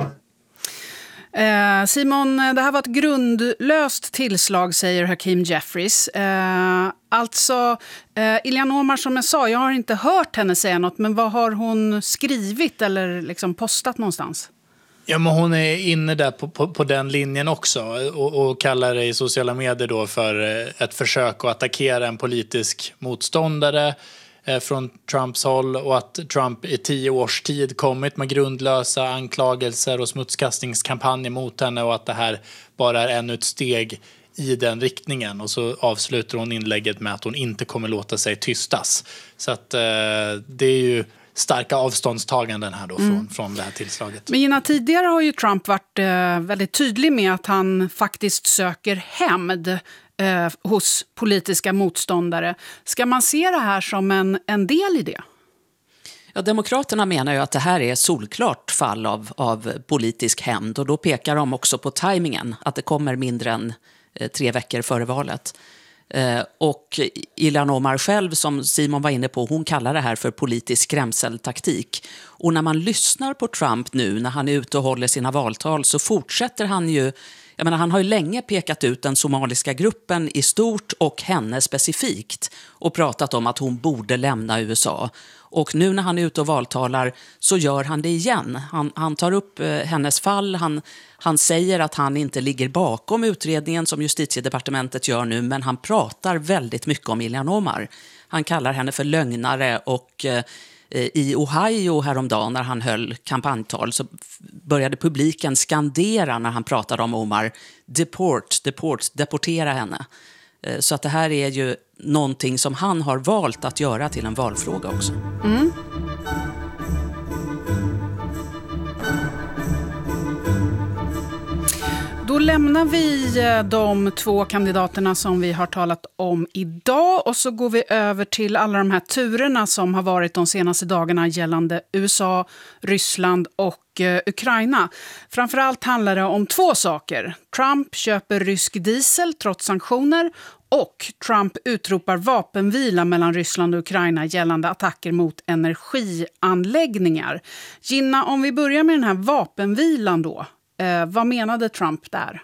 Eh, Simon, det här var ett grundlöst tillslag, säger Hakeem Jeffries. Eh, alltså, eh, Ilhan Omar, som jag sa, jag har inte hört henne säga något, men vad har hon skrivit eller liksom postat någonstans? Ja, men hon är inne där på, på, på den linjen också och, och kallar det i sociala medier då för ett försök att attackera en politisk motståndare eh, från Trumps håll och att Trump i tio års tid kommit med grundlösa anklagelser och smutskastningskampanjer mot henne och att det här bara är ännu ett steg i den riktningen. Och så avslutar hon inlägget med att hon inte kommer låta sig tystas. Så att eh, det är ju starka avståndstaganden här då från, mm. från det här tillslaget. Men Gina, tidigare har ju Trump varit eh, väldigt tydlig med att han faktiskt söker hämnd eh, hos politiska motståndare. Ska man se det här som en, en del i det? Ja, Demokraterna menar ju att det här är solklart fall av, av politisk hämnd och då pekar de också på tajmingen, att det kommer mindre än eh, tre veckor före valet. Eh, och Ilhan Omar själv, som Simon var inne på, hon kallar det här för politisk skrämseltaktik. Och när man lyssnar på Trump nu, när han är ute och håller sina valtal, så fortsätter han ju, jag menar, han har ju länge pekat ut den somaliska gruppen i stort och henne specifikt och pratat om att hon borde lämna U S A. Och nu när han är ute och valtalar så gör han det igen. Han, han tar upp eh, hennes fall, han, han säger att han inte ligger bakom utredningen som justitiedepartementet gör nu, men han pratar väldigt mycket om Ilhan Omar. Han kallar henne för lögnare och eh, i Ohio häromdagen när han höll kampanjtal så började publiken skandera när han pratade om Omar. Deport, deport, deportera henne. Så att det här är ju någonting som han har valt att göra till en valfråga också. Mm. Då lämnar vi de två kandidaterna som vi har talat om idag och så går vi över till alla de här turerna som har varit de senaste dagarna gällande U S A, Ryssland och eh, Ukraina. Framförallt handlar det om två saker. Trump köper rysk diesel trots sanktioner och Trump utropar vapenvila mellan Ryssland och Ukraina gällande attacker mot energianläggningar. Gina, om vi börjar med den här vapenvilan då. Eh, vad menade Trump där?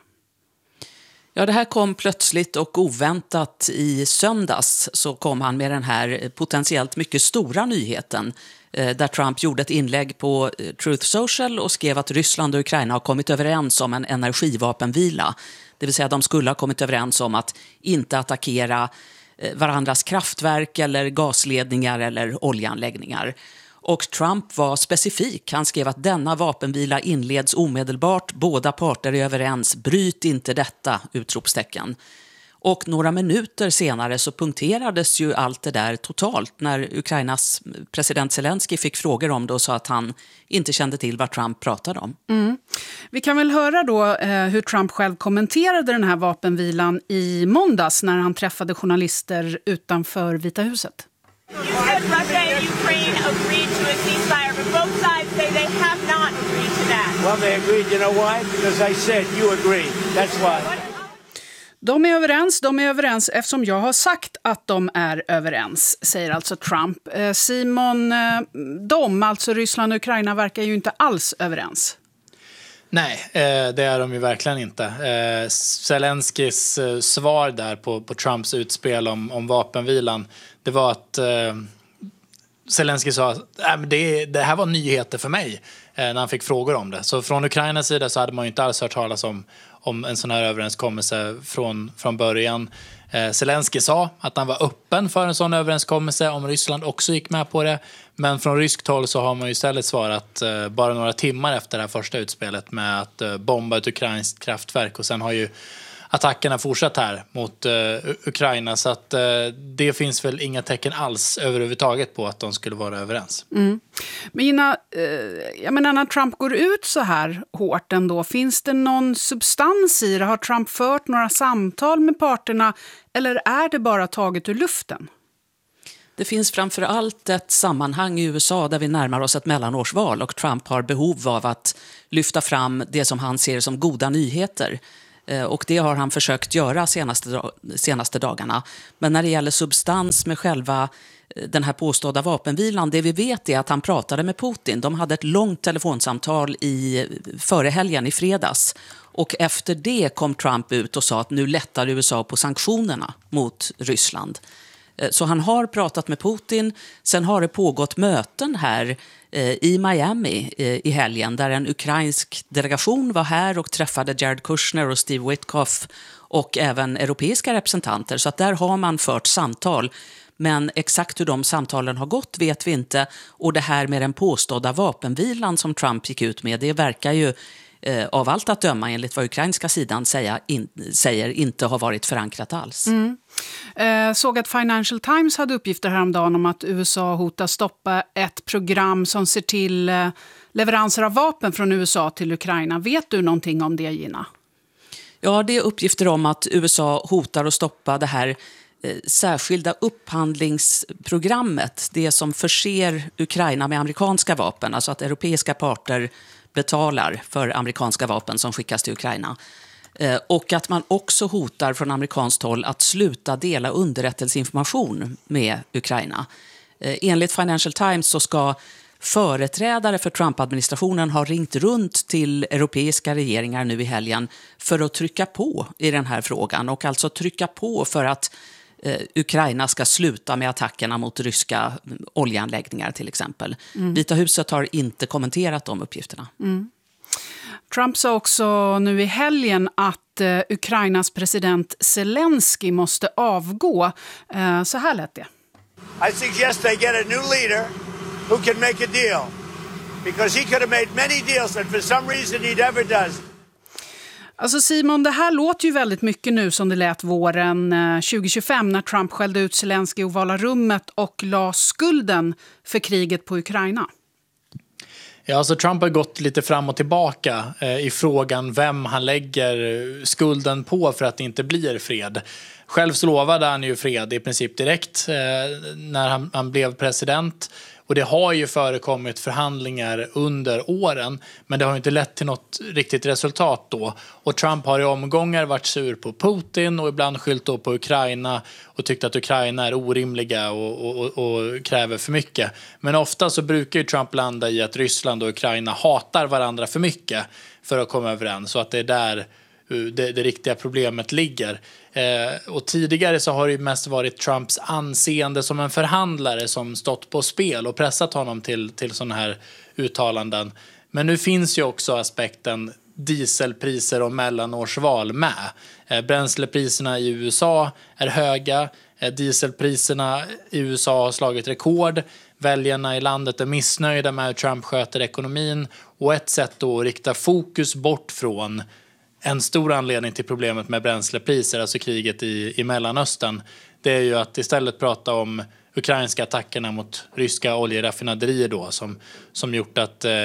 Ja, det här kom plötsligt och oväntat i söndags så kom han med den här potentiellt mycket stora nyheten eh, där Trump gjorde ett inlägg på eh, Truth Social och skrev att Ryssland och Ukraina har kommit överens om en energivapenvila. Det vill säga att de skulle ha kommit överens om att inte attackera eh, varandras kraftverk eller gasledningar eller oljeanläggningar. Och Trump var specifik. Han skrev att denna vapenvila inleds omedelbart. Båda parter är överens. Bryt inte detta, utropstecken. Och några minuter senare så punkterades ju allt det där totalt när Ukrainas president Zelensky fick frågor om det och sa att han inte kände till vad Trump pratade om. Mm. Vi kan väl höra då eh, hur Trump själv kommenterade den här vapenvilan i måndags när han träffade journalister utanför Vita huset. You said Russia and Ukraine agreed to a ceasefire, but both sides say they have not agreed to that. Well, they agreed. You know why? Because I said you agreed. That's why. De är överens, de är överens eftersom jag har sagt att de är överens, säger alltså Trump. Eh, Simon, eh, de, alltså Ryssland och Ukraina, verkar ju inte alls överens. Nej, eh, det är de ju verkligen inte. Eh, Zelenskys eh, svar där på, på Trumps utspel om, om vapenvilan, det var att eh, Zelensky sa att äh, det, det här var nyheter för mig eh, när han fick frågor om det. Så från Ukrainas sida så hade man ju inte alls hört talas om, om en sån här överenskommelse från, från början. Eh, Zelensky sa att han var öppen för en sån överenskommelse om Ryssland också gick med på det. Men från ryskt håll så har man ju istället svarat eh, bara några timmar efter det här första utspelet med att eh, bomba ett ukrainskt kraftverk. Och sen har ju attackerna fortsatt här mot eh, Ukraina. Så att eh, det finns väl inga tecken alls överhuvudtaget på att de skulle vara överens. Mm. Men Gina, eh, jag menar, när Trump går ut så här hårt ändå, finns det någon substans i det? Har Trump fört några samtal med parterna eller är det bara taget ur luften? Det finns framför allt ett sammanhang i U S A där vi närmar oss ett mellanårsval och Trump har behov av att lyfta fram det som han ser som goda nyheter. Och det har han försökt göra senaste, senaste dagarna. Men när det gäller substans med själva den här påstådda vapenvilan, det vi vet är att han pratade med Putin. De hade ett långt telefonsamtal i, före helgen i fredags. Och efter det kom Trump ut och sa att nu lättar U S A på sanktionerna mot Ryssland. Så han har pratat med Putin. Sen har det pågått möten här i Miami i helgen där en ukrainsk delegation var här och träffade Jared Kushner och Steve Witkoff och även europeiska representanter. Så att där har man fört samtal. Men exakt hur de samtalen har gått vet vi inte. Och det här med den påstådda vapenvilan som Trump gick ut med, det verkar ju eh, av allt att döma enligt vad ukrainska sidan säga, in, säger inte har varit förankrat alls. Mm. Eh, såg att Financial Times hade uppgifter häromdagen om att U S A hotar stoppa ett program som ser till eh, leveranser av vapen från U S A till Ukraina. Vet du någonting om det, Gina? Ja, det är uppgifter om att U S A hotar att stoppa det här eh, särskilda upphandlingsprogrammet. Det som förser Ukraina med amerikanska vapen, alltså att europeiska parter betalar för amerikanska vapen som skickas till Ukraina. Och att man också hotar från amerikanskt håll att sluta dela underrättelseinformation med Ukraina. Enligt Financial Times så ska företrädare för Trump-administrationen ha ringt runt till europeiska regeringar nu i helgen för att trycka på i den här frågan. Och alltså trycka på för att eh, Ukraina ska sluta med attackerna mot ryska oljeanläggningar till exempel. Mm. Vita huset har inte kommenterat de uppgifterna. Mm. Trump sa också nu i helgen att eh, Ukrainas president Zelensky måste avgå. Eh, så här lät det. I suggest they get a new leader who can make a deal. Because he could have made many deals and for some reason he never does. Alltså Simon, det här låter ju väldigt mycket nu som det lät våren tjugo tjugofem när Trump skällde ut Zelensky i Ovala rummet och la skulden för kriget på Ukraina. Ja, alltså Trump har gått lite fram och tillbaka eh, i frågan vem han lägger skulden på för att det inte blir fred. Själv så lovade han ju fred i princip direkt eh, när han, han blev president. Och det har ju förekommit förhandlingar under åren, men det har inte lett till något riktigt resultat då. Och Trump har i omgångar varit sur på Putin och ibland skyllt då på Ukraina och tyckt att Ukraina är orimliga och, och, och kräver för mycket. Men ofta så brukar ju Trump landa i att Ryssland och Ukraina hatar varandra för mycket för att komma överens. Så att det är där det, det riktiga problemet ligger. Eh, och tidigare så har det ju mest varit Trumps anseende som en förhandlare som stått på spel och pressat honom till, till sådana här uttalanden. Men nu finns ju också aspekten dieselpriser och mellanårsval med. Eh, bränslepriserna i U S A är höga, eh, dieselpriserna i U S A har slagit rekord. Väljarna i landet är missnöjda med hur Trump sköter ekonomin och ett sätt då att rikta fokus bort från en stor anledning till problemet med bränslepriser, alltså kriget i, i Mellanöstern, det är ju att istället prata om ukrainska attackerna mot ryska oljeraffinaderier då, som, som gjort att eh,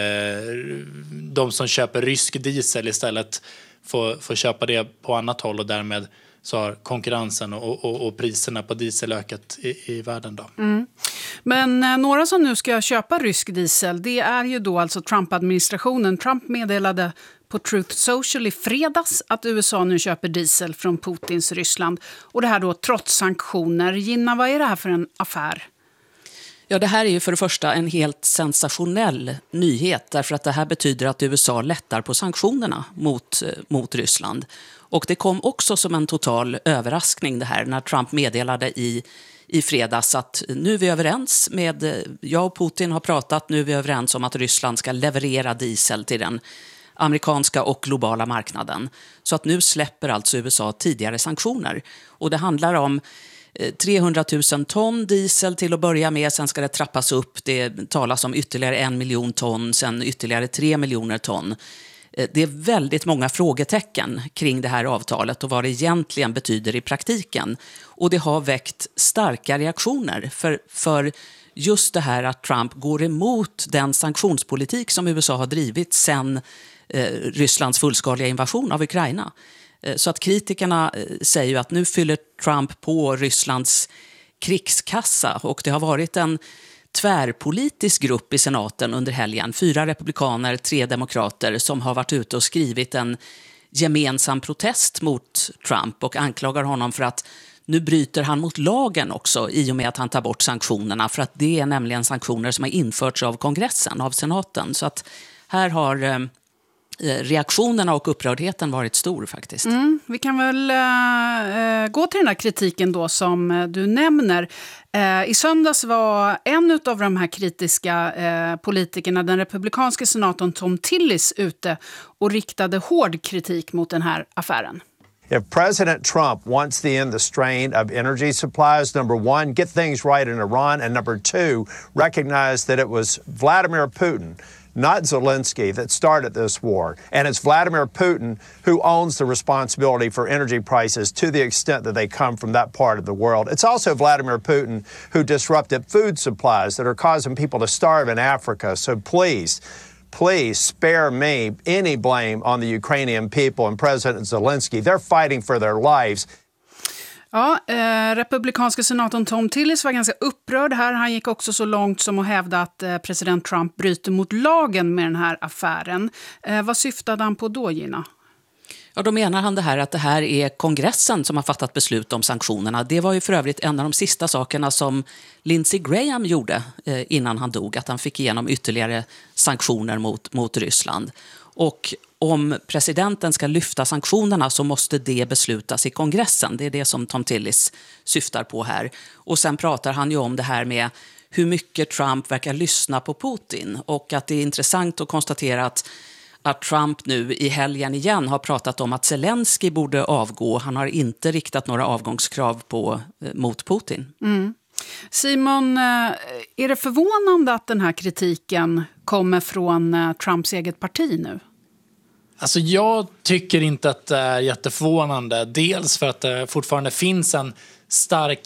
de som köper rysk diesel istället får, får köpa det på annat håll och därmed så har konkurrensen och, och, och priserna på diesel ökat i, i världen då. Mm. Men eh, några som nu ska köpa rysk diesel, det är ju då alltså Trump-administrationen. Trump meddelade på Truth Social i fredags att U S A nu köper diesel från Putins Ryssland. Och det här då trots sanktioner. Gina, vad är det här för en affär? Ja, det här är ju för det första en helt sensationell nyhet därför att det här betyder att U S A lättar på sanktionerna mot, mot Ryssland. Och det kom också som en total överraskning det här när Trump meddelade i, i fredags att nu är vi överens med, jag och Putin har pratat, nu är vi överens om att Ryssland ska leverera diesel till den amerikanska och globala marknaden. Så att nu släpper alltså U S A tidigare sanktioner. Och det handlar om trehundratusen ton diesel till att börja med, sen ska det trappas upp. Det talas om ytterligare en miljon ton, sen ytterligare tre miljoner ton. Det är väldigt många frågetecken kring det här avtalet och vad det egentligen betyder i praktiken. Och det har väckt starka reaktioner för, för just det här att Trump går emot den sanktionspolitik som U S A har drivit sedan eh, Rysslands fullskaliga invasion av Ukraina. Eh, så att kritikerna eh, säger ju att nu fyller Trump på Rysslands krigskassa, och det har varit en tvärpolitisk grupp i senaten under helgen, fyra republikaner, tre demokrater, som har varit ute och skrivit en gemensam protest mot Trump och anklagar honom för att nu bryter han mot lagen också i och med att han tar bort sanktionerna, för att det är nämligen sanktioner som har införts av kongressen, av senaten. Så att här har eh, reaktionerna och upprördheten varit stor faktiskt. Mm, vi kan väl äh, gå till den här kritiken då som äh, du nämner. Äh, I söndags var en av de här kritiska äh, politikerna, den republikanska senatorn Tom Tillis, ute och riktade hård kritik mot den här affären. If President Trump wants to end the strain of energy supplies, number one, get things right in Iran, and number two, recognize that it was Vladimir Putin, not Zelensky, that started this war. And it's Vladimir Putin who owns the responsibility for energy prices to the extent that they come from that part of the world. It's also Vladimir Putin who disrupted food supplies that are causing people to starve in Africa. So please, please spare me any blame on the Ukrainian people and President Zelensky. They're fighting for their lives. Ja, eh, republikanska senatorn Tom Tillis var ganska upprörd här. Han gick också så långt som att hävda att eh, president Trump bryter mot lagen med den här affären. Eh, vad syftade han på då, Gina? Ja, då menar han det här att det här är kongressen som har fattat beslut om sanktionerna. Det var ju för övrigt en av de sista sakerna som Lindsey Graham gjorde eh, innan han dog, att han fick igenom ytterligare sanktioner mot, mot Ryssland. Och om presidenten ska lyfta sanktionerna så måste det beslutas i kongressen. Det är det som Tom Tillis syftar på här. Och sen pratar han ju om det här med hur mycket Trump verkar lyssna på Putin. Och att det är intressant att konstatera att, att Trump nu i helgen igen har pratat om att Zelensky borde avgå. Han har inte riktat några avgångskrav på, mot Putin. Mm. Simon, är det förvånande att den här kritiken kommer från Trumps eget parti nu? Alltså jag tycker inte att det är jätteförvånande. Dels för att det fortfarande finns en stark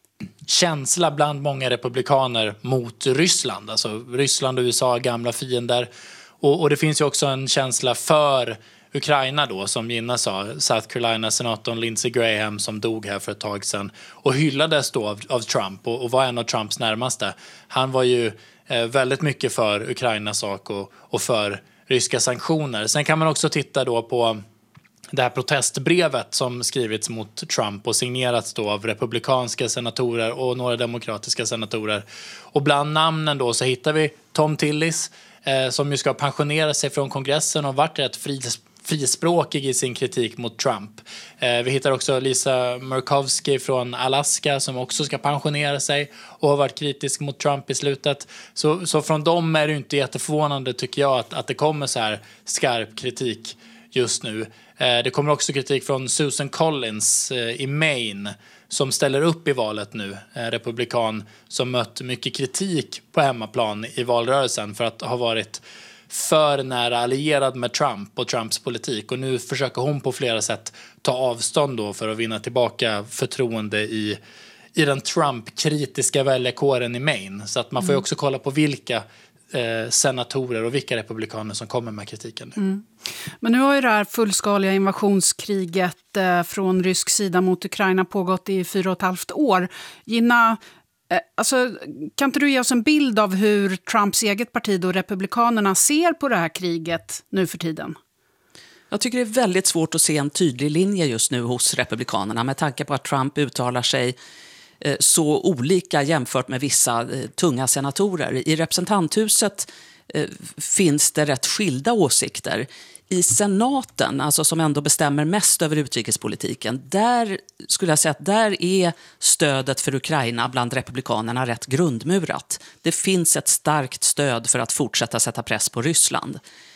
känsla bland många republikaner mot Ryssland. Alltså Ryssland och U S A är gamla fiender. Och, och det finns ju också en känsla för Ukraina då, som Gina sa. South Carolina-senatorn Lindsey Graham som dog här för ett tag sedan. Och hyllades då av, av Trump och, och var en av Trumps närmaste. Han var ju eh, väldigt mycket för Ukrainas sak och, och för ryska sanktioner. Sen kan man också titta då på det här protestbrevet som skrivits mot Trump och signerats då av republikanska senatorer och några demokratiska senatorer. Och bland namnen då så hittar vi Tom Tillis eh, som ju ska pensionera sig från kongressen och varit rätt fris- frispråkig i sin kritik mot Trump. Eh, vi hittar också Lisa Murkowski från Alaska som också ska pensionera sig och har varit kritisk mot Trump i slutet. Så, så från dem är det inte jätteförvånande tycker jag att, att det kommer så här skarp kritik just nu. Eh, det kommer också kritik från Susan Collins eh, i Maine som ställer upp i valet nu. En republikan som mött mycket kritik på hemmaplan i valrörelsen för att ha varit för nära allierad med Trump och Trumps politik. Och nu försöker hon på flera sätt ta avstånd då för att vinna tillbaka förtroende i, i den Trump-kritiska väljarkåren i Maine. Så att man får ju också kolla på vilka eh, senatorer och vilka republikaner som kommer med kritiken nu. Mm. Men nu har ju det här fullskaliga invasionskriget eh, från rysk sida mot Ukraina pågått i fyra och ett halvt år. Gina, alltså, kan inte du ge oss en bild av hur Trumps eget parti och republikanerna ser på det här kriget nu för tiden? Jag tycker det är väldigt svårt att se en tydlig linje just nu hos republikanerna med tanke på att Trump uttalar sig eh, så olika jämfört med vissa eh, tunga senatorer. I representanthuset eh, finns det rätt skilda åsikter. I senaten, alltså som ändå bestämmer mest över utrikespolitiken, där skulle jag säga att där är stödet för Ukraina bland republikanerna rätt grundmurat. Det finns ett starkt stöd för att fortsätta sätta press på Ryssland.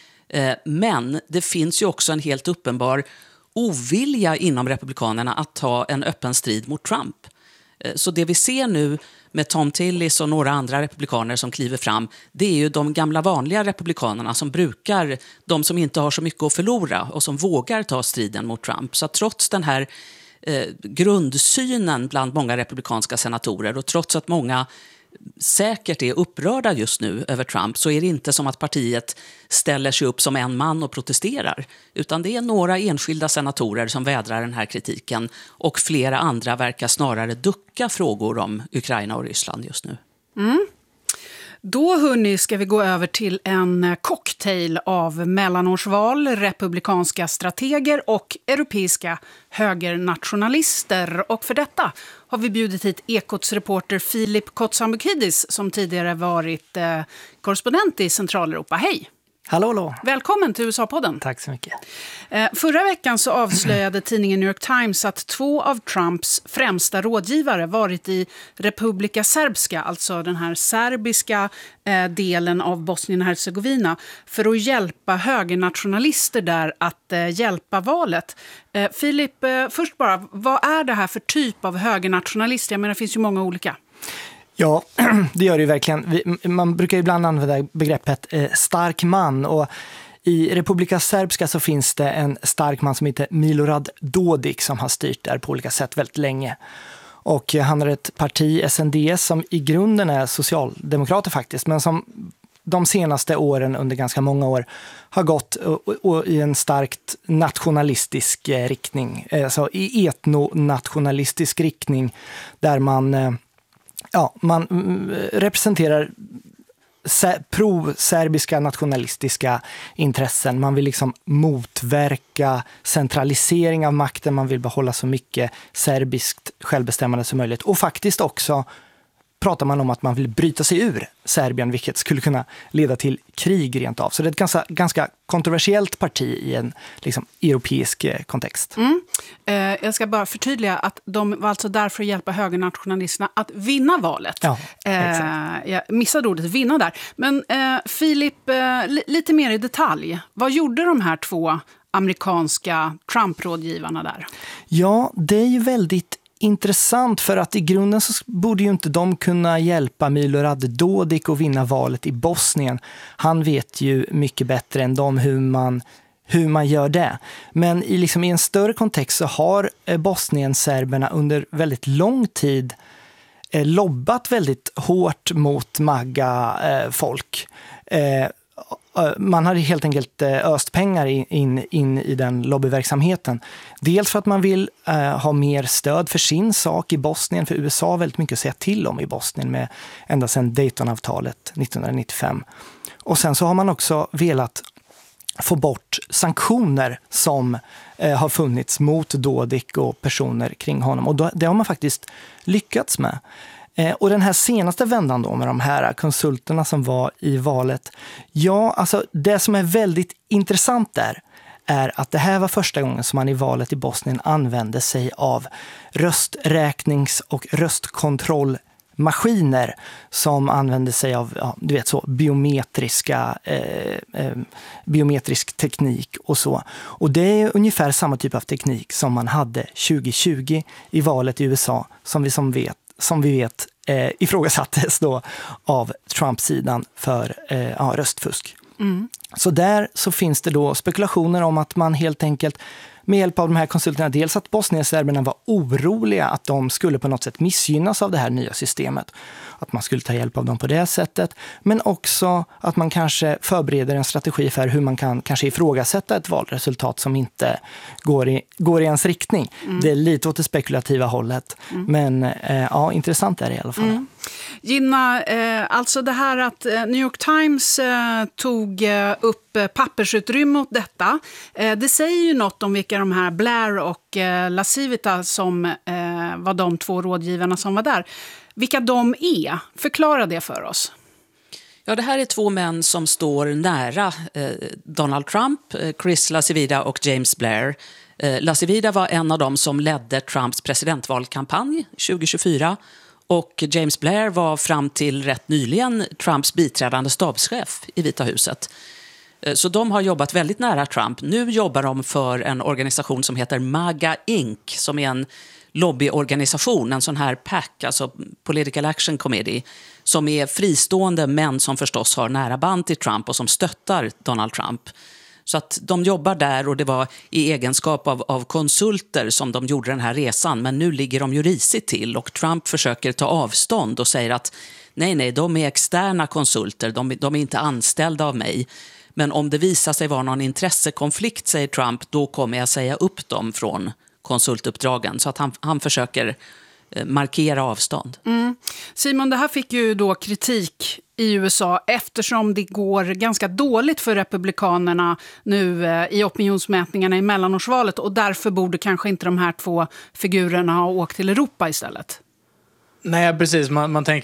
Men det finns ju också en helt uppenbar ovilja inom republikanerna att ta en öppen strid mot Trump. Så det vi ser nu med Tom Tillis och några andra republikaner som kliver fram, det är ju de gamla vanliga republikanerna som brukar, de som inte har så mycket att förlora och som vågar ta striden mot Trump. Så trots den här eh, grundsynen bland många republikanska senatorer och trots att många säkert är upprörda just nu över Trump, så är det inte som att partiet ställer sig upp som en man och protesterar, utan det är några enskilda senatorer som vädrar den här kritiken och flera andra verkar snarare ducka frågor om Ukraina och Ryssland just nu. Mm. Då hörni, ska vi gå över till en cocktail av mellanårsval, republikanska strateger och europeiska högernationalister. Och för detta har vi bjudit hit Ekots reporter Filip Kotsambukidis som tidigare varit eh, korrespondent i Centraleuropa. Hej! Hallå, hallå. Välkommen till U S A-podden. Tack så mycket. Eh, förra veckan så avslöjade tidningen New York Times att två av Trumps främsta rådgivare varit i Republika Srpska, alltså den här serbiska eh, delen av Bosnien och Hercegovina, för att hjälpa högernationalister där att eh, hjälpa valet. Eh, Filip, eh, först bara, vad är det här för typ av högernationalister? Jag menar, det finns ju många olika. Ja, det gör det ju verkligen. Man brukar ibland använda begreppet eh, stark man, och i Republika Srpska så finns det en stark man som heter Milorad Dodik som har styrt där på olika sätt väldigt länge. Och han har ett parti, S N D S, som i grunden är socialdemokrater faktiskt, men som de senaste åren, under ganska många år, har gått och, och i en starkt nationalistisk eh, riktning, alltså i etnonationalistisk riktning, där man eh, Ja, man representerar pro-serbiska nationalistiska intressen. Man vill liksom motverka centralisering av makten. Man vill behålla så mycket serbiskt självbestämmande som möjligt. Och faktiskt också pratar man om att man vill bryta sig ur Serbien, vilket skulle kunna leda till krig rent av. Så det är ett ganska, ganska kontroversiellt parti i en liksom, europeisk kontext. Mm. Eh, jag ska bara förtydliga att de var alltså där för att hjälpa högernationalisterna att vinna valet. Ja, eh, jag missade ordet vinna där. Men eh, Filip, eh, li- lite mer i detalj. Vad gjorde de här två amerikanska Trump-rådgivarna där? Ja, det är ju väldigt intressant, för att i grunden så borde ju inte de kunna hjälpa Milorad Dodik att vinna valet i Bosnien. Han vet ju mycket bättre än dem hur man, hur man gör det. Men i, liksom, i en större kontext så har eh, Bosnien-serberna under väldigt lång tid eh, lobbat väldigt hårt mot MAGA-folk. Eh, Man har helt enkelt öst pengar in, in i den lobbyverksamheten. Dels för att man vill uh, ha mer stöd för sin sak i Bosnien, för U S A har väldigt mycket att säga till om i Bosnien med ända sedan Daytonavtalet nittonhundranittiofem. Och sen så har man också velat få bort sanktioner som uh, har funnits mot Dodik och personer kring honom. Och då, det har man faktiskt lyckats med. Och den här senaste vändan då med de här konsulterna som var i valet. Ja, alltså det som är väldigt intressant där är att det här var första gången som man i valet i Bosnien använde sig av rösträknings- och röstkontrollmaskiner som använde sig av, ja, du vet så, biometriska, eh, eh, biometrisk teknik och så. Och det är ungefär samma typ av teknik som man hade tjugo tjugo i valet i U S A, som vi som vet som vi vet eh, ifrågasattes då av Trump-sidan för eh, ja, röstfusk. Mm. Så där så finns det då spekulationer om att man helt enkelt med hjälp av de här konsulterna, dels att bosnienserberna var oroliga att de skulle på något sätt missgynnas av det här nya systemet. Att man skulle ta hjälp av dem på det sättet. Men också att man kanske förbereder en strategi för hur man kan kanske ifrågasätta ett valresultat som inte går i, går i ens riktning. Mm. Det är lite åt det spekulativa hållet. Mm. Men eh, ja, intressant är det i alla fall. Mm. Gina, eh, alltså det här att eh, New York Times eh, tog eh, upp eh, pappersutrymme åt detta. Eh, det säger ju något om vilka de här Blair och eh, Lasivita som eh, var de två rådgivarna som var där. Vilka de är. Förklara det för oss. Ja, det här är två män som står nära eh, Donald Trump, eh, Chris Lasivita och James Blair. Eh, Lasivita var en av dem som ledde Trumps presidentvalkampanj tjugo tjugofyra. Och James Blair var fram till rätt nyligen Trumps biträdande stabschef i Vita huset. Så de har jobbat väldigt nära Trump. Nu jobbar de för en organisation som heter MAGA Incorporated, som är en lobbyorganisation, en sån här P A C, alltså Political Action Committee, som är fristående men som förstås har nära band till Trump och som stöttar Donald Trump. Så att de jobbar där och det var i egenskap av, av konsulter som de gjorde den här resan. Men nu ligger de ju risigt till och Trump försöker ta avstånd och säger att nej, nej, de är externa konsulter, de, de är inte anställda av mig. Men om det visar sig vara någon intressekonflikt, säger Trump, då kommer jag säga upp dem från konsultuppdragen. Så att han, han försöker eh, markera avstånd. Mm. Simon, det här fick ju då kritik i U S A eftersom det går ganska dåligt för republikanerna nu eh, i opinionsmätningarna i mellanårsvalet och därför borde kanske inte de här två figurerna ha åkt till Europa istället. Nej, precis. Man, man tänker